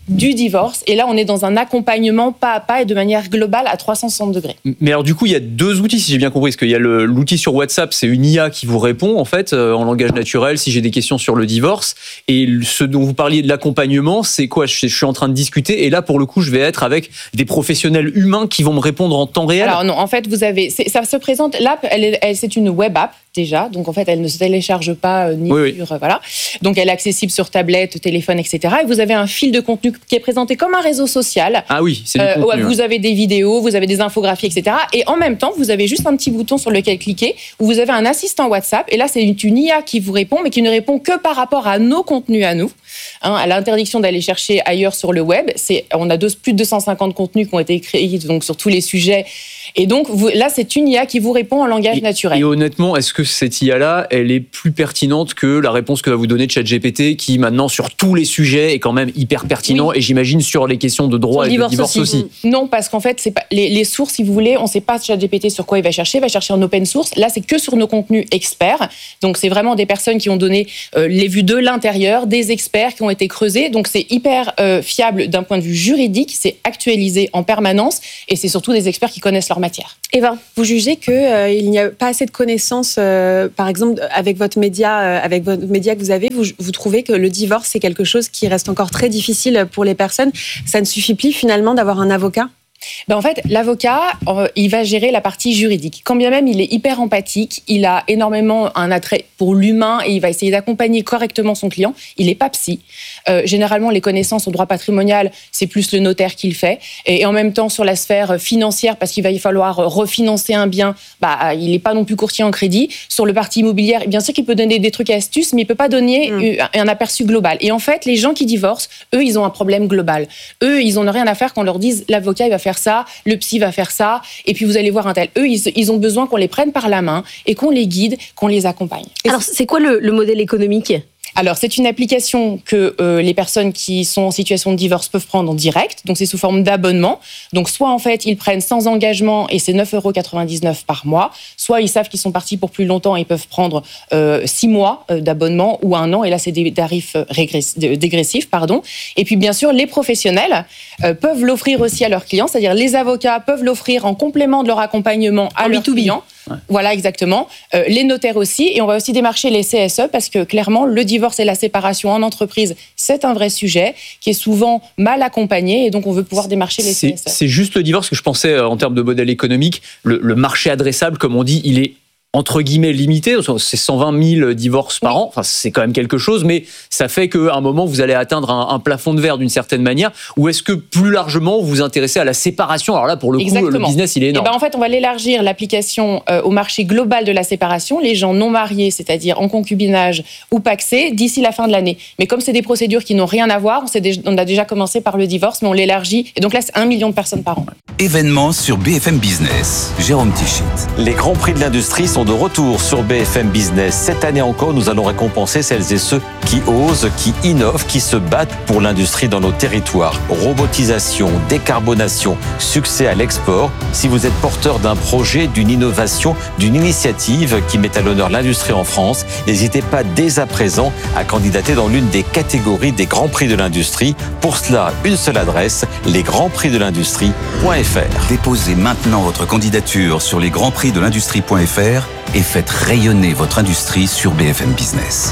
du divorce. Et là, on est dans un accompagnement pas à pas et de manière globale à trois cent soixante degrés. Mais alors du coup, il y a deux outils, si j'ai bien compris, parce qu'il y a le, l'outil sur WhatsApp, c'est une I A qui vous répond en fait euh, en langage naturel si j'ai des questions sur le divorce. Et ce dont vous parliez de l'accompagnement, c'est quoi ? je, je suis en train de discuter et là, pour le coup, je vais être avec des professionnels humains qui vont me répondre en temps réel. Alors non, en fait, vous avez, c'est, ça se présente. L'app, elle, est, elle, c'est une web app déjà, donc en fait, elle ne se télécharge pas euh, ni oui, sur oui. Euh, voilà. Donc elle est accessible sur tablette, téléphone, et cetera. Et vous avez un fil de contenu qui est présenté comme un réseau social. Ah oui, c'est du euh, contenu. Vous avez des vidéos, vous avez des infographies, et cetera. Et en même temps, vous avez juste un petit bouton sur lequel cliquer où vous avez un assistant WhatsApp. Et là, c'est une, une I A qui vous répond, mais qui ne répond que par rapport à nos contenus à nous. Hein, à l'interdiction d'aller chercher ailleurs sur le web. C'est, on a deux, plus de deux cent cinquante contenus qui ont été créés donc, sur tous les sujets. Et donc, vous, là, c'est une I A qui vous répond en langage et, naturel. Et honnêtement, est-ce que cette I A-là, elle est plus pertinente que la réponse que va vous donner ChatGPT, qui maintenant, sur tous les sujets, est quand même hyper pertinent, oui. Et j'imagine sur les questions de droit et de divorce aussi. aussi. Non, parce qu'en fait, c'est pas, les, les sources, si vous voulez, on ne sait pas ChatGPT sur quoi il va chercher, il va chercher en open source. Là, c'est que sur nos contenus experts. Donc, c'est vraiment des personnes qui ont donné euh, les vues de l'intérieur, des experts qui ont été creusés. Donc, c'est hyper euh, fiable d'un point de vue juridique, c'est actualisé en permanence et c'est surtout des experts qui connaissent leur matière. Eva, vous jugez qu'il euh, n'y a pas assez de connaissances, euh, par exemple, avec votre média, euh, avec votre média que vous avez, vous, vous trouvez que le divorce, c'est quelque chose qui reste encore très difficile pour les personnes. Ça ne suffit plus finalement d'avoir un avocat ? Ben en fait, l'avocat, euh, il va gérer la partie juridique. Quand bien même il est hyper empathique, il a énormément un attrait pour l'humain et il va essayer d'accompagner correctement son client. Il n'est pas psy. Euh, généralement, les connaissances au droit patrimonial, c'est plus le notaire qui le fait. Et, et en même temps, sur la sphère financière, parce qu'il va y falloir refinancer un bien, bah, il n'est pas non plus courtier en crédit. Sur le parti immobilier, bien sûr qu'il peut donner des trucs et astuces, mais il ne peut pas donner mmh. un, un aperçu global. Et en fait, les gens qui divorcent, eux, ils ont un problème global. Eux, ils n'ont rien à faire qu'on leur dise l'avocat, il va faire ça, le psy va faire ça, et puis vous allez voir un tel. Eux, ils, ils ont besoin qu'on les prenne par la main et qu'on les guide, qu'on les accompagne. Alors, c'est quoi le, le modèle économique ? Alors, c'est une application que euh, les personnes qui sont en situation de divorce peuvent prendre en direct. Donc, c'est sous forme d'abonnement. Donc, soit, en fait, ils prennent sans engagement et c'est neuf euros quatre-vingt-dix-neuf par mois. Soit, ils savent qu'ils sont partis pour plus longtemps et ils peuvent prendre euh, six mois euh, d'abonnement ou un an. Et là, c'est des tarifs régress- dégressifs. Pardon. Et puis, bien sûr, les professionnels euh, peuvent l'offrir aussi à leurs clients. C'est-à-dire, les avocats peuvent l'offrir en complément de leur accompagnement à leurs clients. Ouais. Voilà, exactement. Euh, les notaires aussi. Et on va aussi démarcher les C S E parce que, clairement, le divorce et la séparation en entreprise, c'est un vrai sujet qui est souvent mal accompagné et donc on veut pouvoir démarcher les c'est, C S E. C'est juste le divorce que je pensais en termes de modèle économique. Le, le marché adressable, comme on dit, il est entre guillemets limité, c'est cent vingt mille divorces par oui. an, enfin, c'est quand même quelque chose, mais ça fait qu'à un moment, vous allez atteindre un, un plafond de verre d'une certaine manière, ou est-ce que plus largement, vous vous intéressez à la séparation ? Alors là, pour le Exactement. coup, le business, il est énorme. Et ben, en fait, on va l'élargir, l'application, euh, au marché global de la séparation, les gens non mariés, c'est-à-dire en concubinage ou pacsés, d'ici la fin de l'année. Mais comme c'est des procédures qui n'ont rien à voir, on, s'est déjà, on a déjà commencé par le divorce, mais on l'élargit, et donc là, c'est un million de personnes par an. Événement sur B F M Business. Jérôme Tichit. Les grands prix de l'industrie sont de retour sur B F M Business. Cette année encore, nous allons récompenser celles et ceux qui osent, qui innovent, qui se battent pour l'industrie dans nos territoires. Robotisation, décarbonation, succès à l'export. Si vous êtes porteur d'un projet, d'une innovation, d'une initiative qui met à l'honneur l'industrie en France, n'hésitez pas dès à présent à candidater dans l'une des catégories des grands prix de l'industrie. Pour cela, une seule adresse, les grands prix de l'industrie point f r. Déposez maintenant votre candidature sur les grands prix de l'industrie point f r et faites rayonner votre industrie sur B F M Business.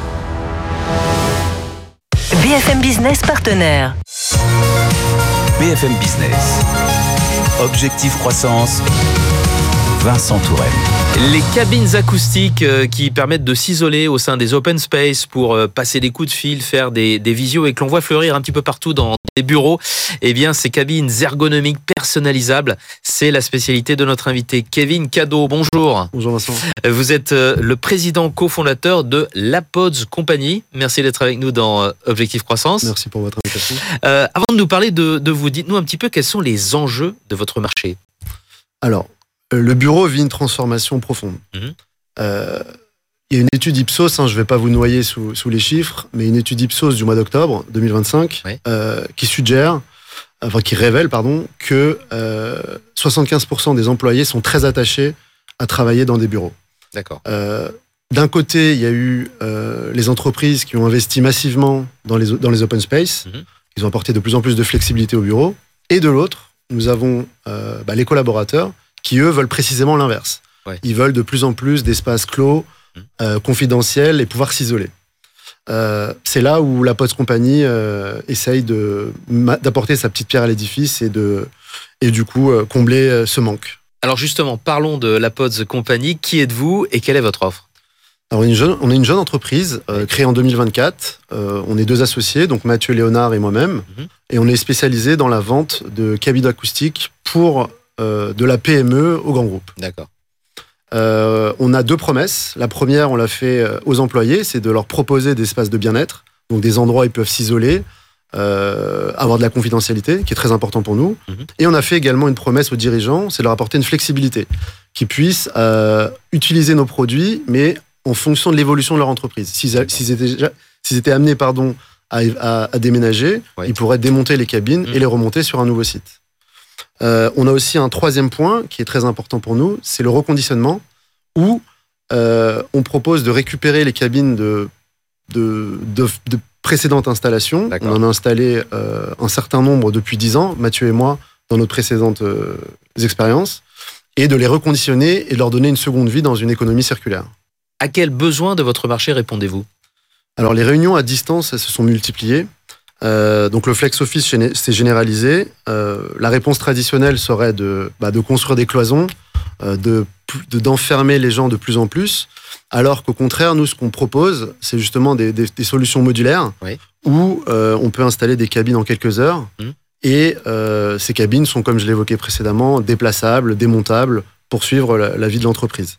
B F M Business partenaire. B F M Business. Objectif croissance. Vincent Touraine. Les cabines acoustiques qui permettent de s'isoler au sein des open space pour passer des coups de fil, faire des, des visios et que l'on voit fleurir un petit peu partout dans des bureaux, eh bien, ces cabines ergonomiques personnalisables, c'est la spécialité de notre invité Kevin Cadeau. Bonjour. Bonjour Vincent. Vous êtes le président cofondateur de l'Apods Company. Merci d'être avec nous dans Objectif Croissance. Merci pour votre invitation. Euh, avant de nous parler de, de vous, dites-nous un petit peu quels sont les enjeux de votre marché. Alors, le bureau vit une transformation profonde. Mmh. Euh, il y a une étude Ipsos, hein, je ne vais pas vous noyer sous, sous les chiffres, mais une étude Ipsos du mois d'octobre deux mille vingt-cinq oui. euh, qui suggère, enfin qui révèle, pardon, que euh, soixante-quinze pour cent des employés sont très attachés à travailler dans des bureaux. D'accord. Euh, d'un côté, il y a eu euh, les entreprises qui ont investi massivement dans les, dans les open space, mmh. ils ont apporté de plus en plus de flexibilité au bureau. Et de l'autre, nous avons euh, bah, les collaborateurs qui, eux, veulent précisément l'inverse. Ouais. Ils veulent de plus en plus d'espaces clos, euh, confidentiels et pouvoir s'isoler. Euh, c'est là où la Pods Company euh, essaye de, d'apporter sa petite pierre à l'édifice et, de, et du coup euh, combler euh, ce manque. Alors justement, parlons de la Pods Company. Qui êtes-vous et quelle est votre offre ? Alors, on est une jeune, on est une jeune entreprise euh, créée en deux mille vingt-quatre. Euh, on est deux associés, donc Mathieu Léonard et moi-même. Mm-hmm. Et on est spécialisé dans la vente de cabines acoustiques pour euh, de la P M E aux grands groupes. D'accord. Euh, on a deux promesses. La première, on l'a fait aux employés, c'est de leur proposer des espaces de bien-être, donc des endroits où ils peuvent s'isoler, euh, avoir de la confidentialité, qui est très important pour nous. Mm-hmm. Et on a fait également une promesse aux dirigeants, c'est de leur apporter une flexibilité, qu'ils puissent euh, utiliser nos produits, mais en fonction de l'évolution de leur entreprise. S'ils, s'ils, étaient, s'ils étaient amenés pardon, à, à, à déménager, ouais. ils pourraient démonter les cabines mmh. et les remonter sur un nouveau site. Euh, on a aussi un troisième point qui est très important pour nous, c'est le reconditionnement, où euh, on propose de récupérer les cabines de, de, de, de précédentes installations. D'accord. On en a installé euh, un certain nombre depuis dix ans, Mathieu et moi, dans nos précédentes euh, expériences, et de les reconditionner et de leur donner une seconde vie dans une économie circulaire. À quel besoin de votre marché répondez-vous ? Alors, les réunions à distance, elles se sont multipliées. Euh, donc, le flex office s'est généralisé. Euh, la réponse traditionnelle serait de, bah, de construire des cloisons, euh, de, de, d'enfermer les gens de plus en plus. Alors qu'au contraire, nous, ce qu'on propose, c'est justement des, des, des solutions modulaires oui. où euh, on peut installer des cabines en quelques heures. Mmh. Et euh, ces cabines sont, comme je l'évoquais précédemment, déplaçables, démontables pour suivre la, la vie de l'entreprise.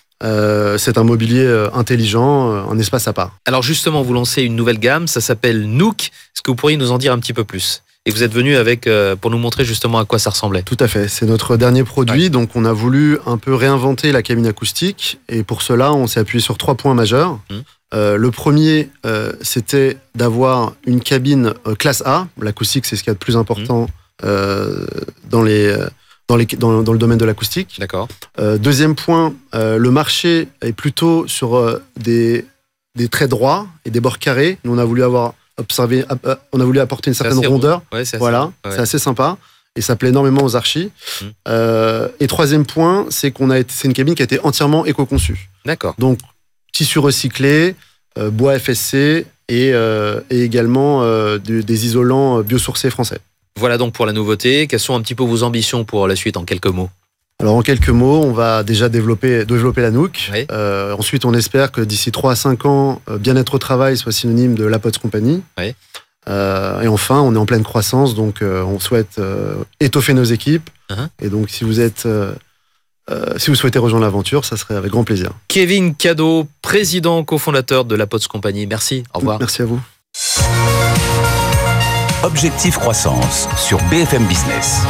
Euh, c'est un mobilier euh, intelligent, euh, un espace à part. Alors justement, vous lancez une nouvelle gamme, ça s'appelle Nook. Est-ce que vous pourriez nous en dire un petit peu plus ? Et vous êtes venu avec euh, pour nous montrer justement à quoi ça ressemblait. Tout à fait, c'est notre dernier produit. Ouais. Donc on a voulu un peu réinventer la cabine acoustique. Et pour cela, on s'est appuyé sur trois points majeurs. Mmh. Euh, le premier, euh, c'était d'avoir une cabine euh, classe A. L'acoustique, c'est ce qu'il y a de plus important mmh. euh, dans les... Euh, Dans, les, dans, dans le domaine de l'acoustique. D'accord. Euh, deuxième point, euh, le marché est plutôt sur euh, des, des traits droits et des bords carrés. Nous, on a voulu avoir observé, euh, on a voulu apporter une certaine rondeur. Ouais, c'est voilà, assez, ouais. c'est assez sympa et ça plaît énormément aux archis. Mmh. Euh, et troisième point, c'est qu'on a été, c'est une cabine qui a été entièrement éco-conçue. D'accord. Donc tissu recyclé, euh, bois F S C et, euh, et également euh, de, des isolants biosourcés français. Voilà donc pour la nouveauté. Quelles sont un petit peu vos ambitions pour la suite en quelques mots ? Alors en quelques mots, on va déjà développer, développer la Nook. Oui. Euh, ensuite, on espère que d'ici trois à cinq ans, bien-être au travail soit synonyme de la Pods Company. Oui. Euh, et enfin, on est en pleine croissance, donc euh, on souhaite euh, étoffer nos équipes. Uh-huh. Et donc, si vous êtes, euh, euh, si vous souhaitez rejoindre l'aventure, ça serait avec grand plaisir. Kevin Cadeau, président cofondateur de la Pods Company. Merci. Au revoir. Merci à vous. Objectif Croissance sur B F M Business.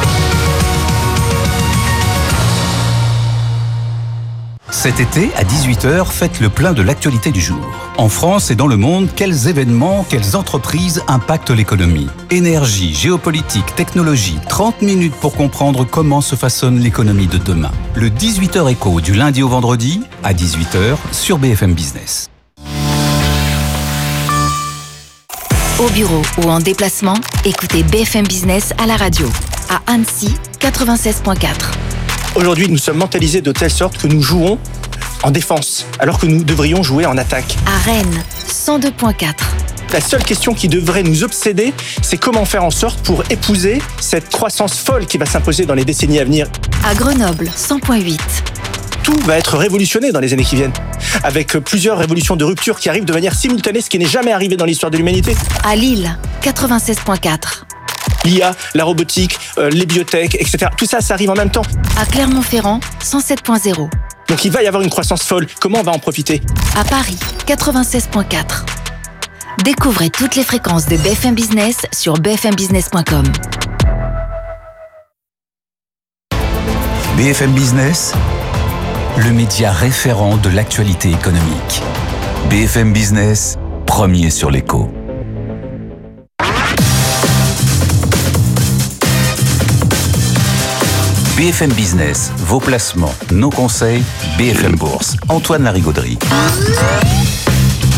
Cet été, à dix-huit heures, faites le plein de l'actualité du jour. En France et dans le monde, quels événements, quelles entreprises impactent l'économie ? Énergie, géopolitique, technologie, trente minutes pour comprendre comment se façonne l'économie de demain. Le dix-huit heures écho du lundi au vendredi, à dix-huit heures, sur B F M Business. Au bureau ou en déplacement, écoutez B F M Business à la radio. À Annecy, quatre-vingt-seize virgule quatre. Aujourd'hui, nous sommes mentalisés de telle sorte que nous jouons en défense, alors que nous devrions jouer en attaque. À Rennes, cent deux virgule quatre. La seule question qui devrait nous obséder, c'est comment faire en sorte pour épouser cette croissance folle qui va s'imposer dans les décennies à venir. À Grenoble, cent virgule huit. Tout va être révolutionné dans les années qui viennent, avec plusieurs révolutions de rupture qui arrivent de manière simultanée, ce qui n'est jamais arrivé dans l'histoire de l'humanité. À Lille, quatre-vingt-seize virgule quatre. L'I A, la robotique, euh, les biotech, et cetera. Tout ça, ça arrive en même temps. À Clermont-Ferrand, cent sept virgule zéro. Donc il va y avoir une croissance folle. Comment on va en profiter ? À Paris, quatre-vingt-seize virgule quatre. Découvrez toutes les fréquences de B F M Business sur b f m business point com. B F M Business, le média référent de l'actualité économique. B F M Business, premier sur l'écho. B F M Business, vos placements, nos conseils, B F M Bourse. Antoine Larigauderie.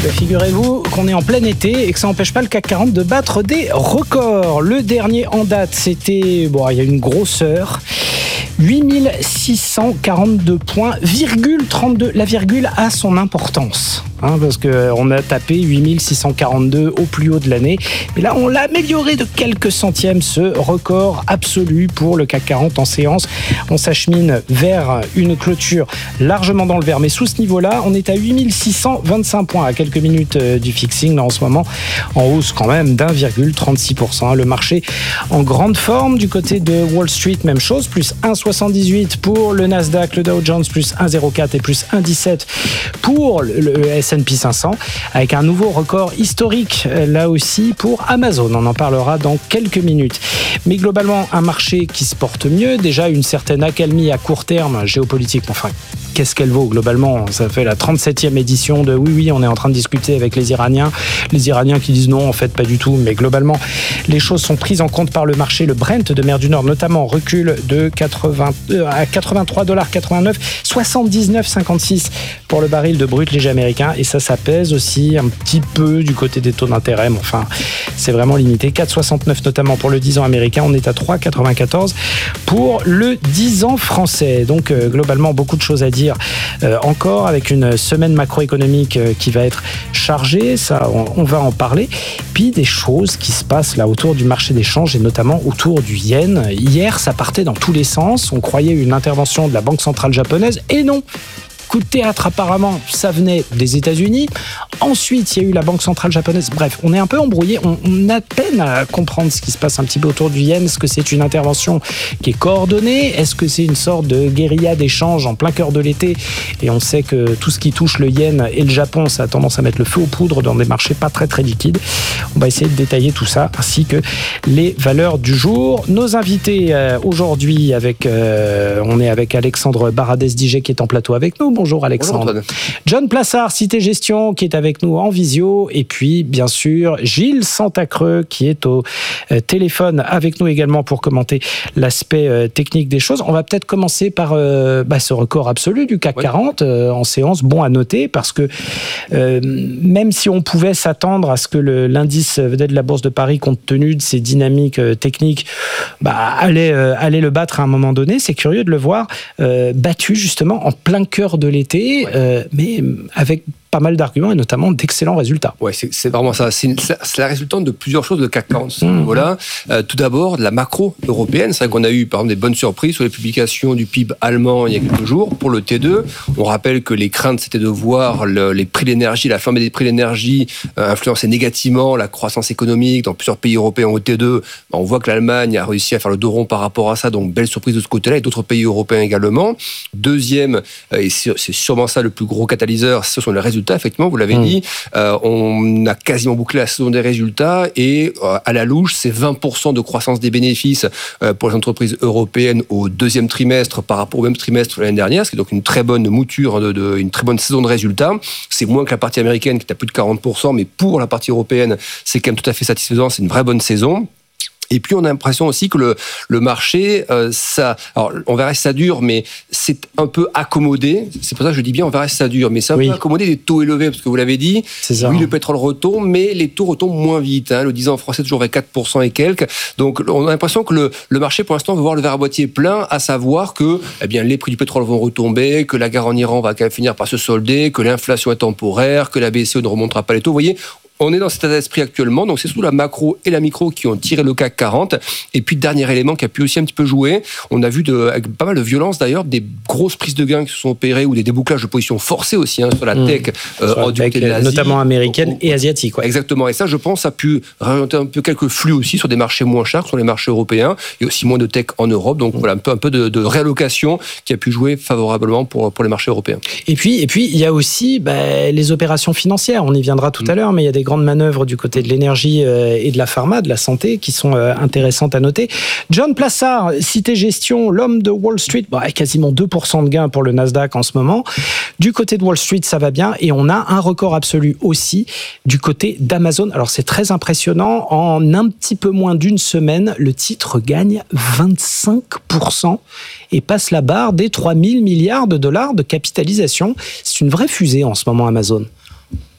Figurez-vous qu'on est en plein été et que ça n'empêche pas le C A C quarante de battre des records. Le dernier en date, c'était, bon, il y a une grosseur, huit mille six cent quarante-deux points, virgule trente-deux. La virgule a son importance, hein, parce qu'on a tapé huit mille six cent quarante-deux au plus haut de l'année. Mais là, on l'a amélioré de quelques centièmes, ce record absolu pour le C A C quarante en séance. On s'achemine vers une clôture largement dans le vert. Mais sous ce niveau-là, on est à huit mille six cent vingt-cinq points à quelques minutes du fixing. Là, en ce moment, en hausse quand même d'un virgule trente-six pour cent. Le marché en grande forme. Du côté de Wall Street, même chose, plus un virgule soixante-dix-huit pour le Nasdaq, le Dow Jones plus un virgule zéro quatre et plus un virgule dix-sept pour le S and P cinq cents, avec un nouveau record historique là aussi pour Amazon. On en parlera dans quelques minutes. Mais globalement, un marché qui se porte mieux. Déjà, une certaine accalmie à court terme géopolitique. Enfin, qu'est-ce qu'elle vaut globalement? Ça fait la trente-septième édition de oui, oui, on est en train de discuter avec les Iraniens. Les Iraniens qui disent non, en fait, pas du tout. Mais globalement, les choses sont prises en compte par le marché. Le Brent de mer du Nord, notamment, recule de quatre-vingts, euh, à quatre-vingt-trois virgule quatre-vingt-neuf dollars, soixante-dix-neuf virgule cinquante-six pour le baril de brut léger américain. Et ça, ça pèse aussi un petit peu du côté des taux d'intérêt. Mais enfin, c'est vraiment limité. quatre virgule soixante-neuf notamment pour le dix ans américain. On est à trois virgule quatre-vingt-quatorze pour le dix ans français. Donc, euh, globalement, beaucoup de choses à dire euh, encore, avec une semaine macroéconomique euh, qui va être chargée. Ça, on, on va en parler. Puis des choses qui se passent là autour du marché des changes et notamment autour du yen. Hier, ça partait dans tous les sens. On croyait une intervention de la Banque centrale japonaise et non. Coup de théâtre, apparemment, ça venait des États-Unis. Ensuite, il y a eu la Banque centrale japonaise. Bref, on est un peu embrouillé. On, on a peine à comprendre ce qui se passe un petit peu autour du yen. Est-ce que c'est une intervention qui est coordonnée? Est-ce que c'est une sorte de guérilla d'échange en plein cœur de l'été? Et on sait que tout ce qui touche le yen et le Japon, ça a tendance à mettre le feu aux poudres dans des marchés pas très très liquides. On va essayer de détailler tout ça, ainsi que les valeurs du jour. Nos invités euh, aujourd'hui, avec, euh, on est avec Alexandre Baradez-Diget qui est en plateau avec nous. Bonjour Alexandre. Bonjour John Plassard, Cité Gestion, qui est avec nous en visio. Et puis, bien sûr, Gilles Santacreux, qui est au euh, téléphone avec nous également pour commenter l'aspect euh, technique des choses. On va peut-être commencer par euh, bah, ce record absolu du C A C quarante euh, en séance. Bon à noter, parce que euh, même si on pouvait s'attendre à ce que le, l'indice vedette de la Bourse de Paris, compte tenu de ses dynamiques euh, techniques, bah, allait, euh, allait le battre à un moment donné, c'est curieux de le voir euh, battu justement en plein cœur de l'été, ouais. euh, mais avec pas mal d'arguments et notamment d'excellents résultats. Ouais, c'est, c'est vraiment ça. C'est, une, c'est la résultante de plusieurs choses de C A C quarante. Mmh. Voilà. Euh, tout d'abord, de la macro européenne. C'est vrai qu'on a eu, par exemple, des bonnes surprises sur les publications du P I B allemand il y a quelques jours. Pour le T deux, on rappelle que les craintes, c'était de voir le, les prix de l'énergie, la flambée des prix de l'énergie euh, influencer négativement la croissance économique dans plusieurs pays européens au T deux. Ben, on voit que l'Allemagne a réussi à faire le dos rond par rapport à ça, donc belle surprise de ce côté-là, et d'autres pays européens également. Deuxième, euh, et c'est, c'est sûrement ça le plus gros catalyseur, ce sont les résultats. Effectivement, vous l'avez mmh. dit, euh, on a quasiment bouclé la saison des résultats et euh, à la louche, c'est vingt pour cent de croissance des bénéfices euh, pour les entreprises européennes au deuxième trimestre par rapport au même trimestre de l'année dernière, ce qui est donc une très bonne mouture, de, de, une très bonne saison de résultats. C'est moins que la partie américaine qui est à plus de quarante pour cent, mais pour la partie européenne, c'est quand même tout à fait satisfaisant, c'est une vraie bonne saison. Et puis, on a l'impression aussi que le, le marché, euh, ça, alors, on verra si ça dure, mais c'est un peu accommodé. C'est pour ça que je dis bien, on verra si ça dure. Mais c'est un oui. peu accommodé des taux élevés, parce que vous l'avez dit. C'est ça. Oui, le pétrole retombe, mais les taux retombent moins vite. Hein. Le dix ans français, toujours vers quatre pour cent et quelques. Donc, on a l'impression que le, le marché, pour l'instant, veut voir le verre à moitié plein, à savoir que, eh bien, les prix du pétrole vont retomber, que la guerre en Iran va quand même finir par se solder, que l'inflation est temporaire, que la B C E ne remontera pas les taux. Vous voyez, on est dans cet état d'esprit actuellement, donc c'est surtout la macro et la micro qui ont tiré le C A C quarante. Et puis, dernier élément qui a pu aussi un petit peu jouer, on a vu de, avec pas mal de violence d'ailleurs, des grosses prises de gains qui se sont opérées ou des débouclages de positions forcées aussi hein, sur la tech, mmh. euh, sur tech euh, notamment américaine ou, ou, et asiatique. Ouais. Exactement, et ça je pense a pu réorienter un peu quelques flux aussi sur des marchés moins chers, sur les marchés européens, et aussi moins de tech en Europe, donc mmh. voilà un peu, un peu de, de réallocation qui a pu jouer favorablement pour, pour les marchés européens. Et puis, et puis il y a aussi bah, les opérations financières, on y viendra tout mmh. à l'heure, mais il y a des grandes manœuvres du côté de l'énergie et de la pharma, de la santé, qui sont intéressantes à noter. John Plassard, Cité Gestion, l'homme de Wall Street, bah, quasiment deux pour cent de gains pour le Nasdaq en ce moment. Du côté de Wall Street, ça va bien, et on a un record absolu aussi du côté d'Amazon. Alors c'est très impressionnant, en un petit peu moins d'une semaine, le titre gagne vingt-cinq pour cent et passe la barre des trois mille milliards de dollars de capitalisation. C'est une vraie fusée en ce moment, Amazon.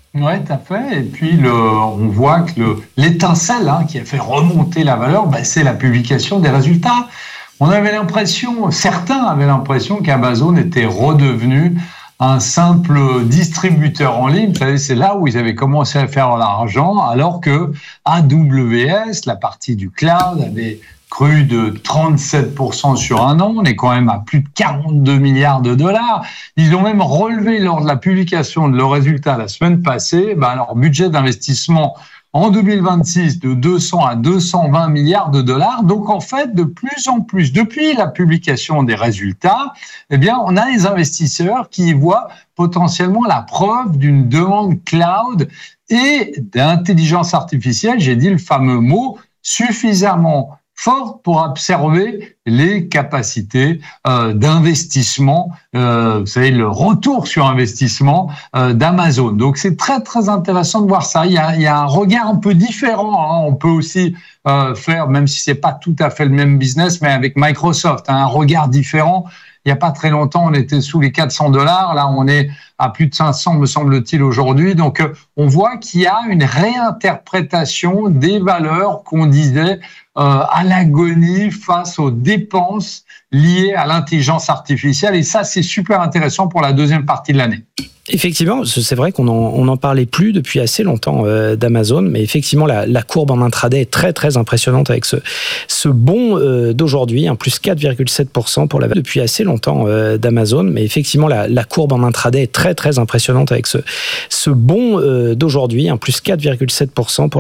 Oui, tout à fait. Et puis, le, on voit que le, l'étincelle hein, qui a fait remonter la valeur, ben, c'est la publication des résultats. On avait l'impression, certains avaient l'impression qu'Amazon était redevenu un simple distributeur en ligne. Vous savez, c'est là où ils avaient commencé à faire l'argent, alors que A W S, la partie du cloud, avait cru de trente-sept pour cent sur un an. On est quand même à plus de quarante-deux milliards de dollars. Ils ont même relevé lors de la publication de leurs résultats la semaine passée, ben, leur budget d'investissement en deux mille vingt-six de deux cents à deux cent vingt milliards de dollars. Donc, en fait, de plus en plus, depuis la publication des résultats, eh bien, on a les investisseurs qui y voient potentiellement la preuve d'une demande cloud et d'intelligence artificielle. J'ai dit le fameux mot suffisamment forte pour observer les capacités euh, d'investissement, euh, vous savez, le retour sur investissement euh, d'Amazon. Donc, c'est très, très intéressant de voir ça. Il y a, il y a un regard un peu différent. Hein. On peut aussi euh, faire, même si c'est pas tout à fait le même business, mais avec Microsoft, hein, un regard différent. Il n'y a pas très longtemps, on était sous les quatre cents dollars. Là, on est à plus de cinq cents, me semble-t-il, aujourd'hui. Donc, euh, on voit qu'il y a une réinterprétation des valeurs qu'on disait euh, à l'agonie face aux dépenses liées à l'intelligence artificielle. Et ça, c'est super intéressant pour la deuxième partie de l'année. Effectivement, c'est vrai qu'on en, on en parlait plus depuis assez longtemps euh, d'Amazon, mais effectivement la, la courbe en intraday est très très impressionnante avec ce, ce bond euh, d'aujourd'hui, un plus quatre virgule sept pour cent pour la depuis assez longtemps euh, d'Amazon, mais effectivement la, la courbe en intraday est très très impressionnante avec ce, ce bond euh, d'aujourd'hui, un plus quatre virgule sept pour cent pour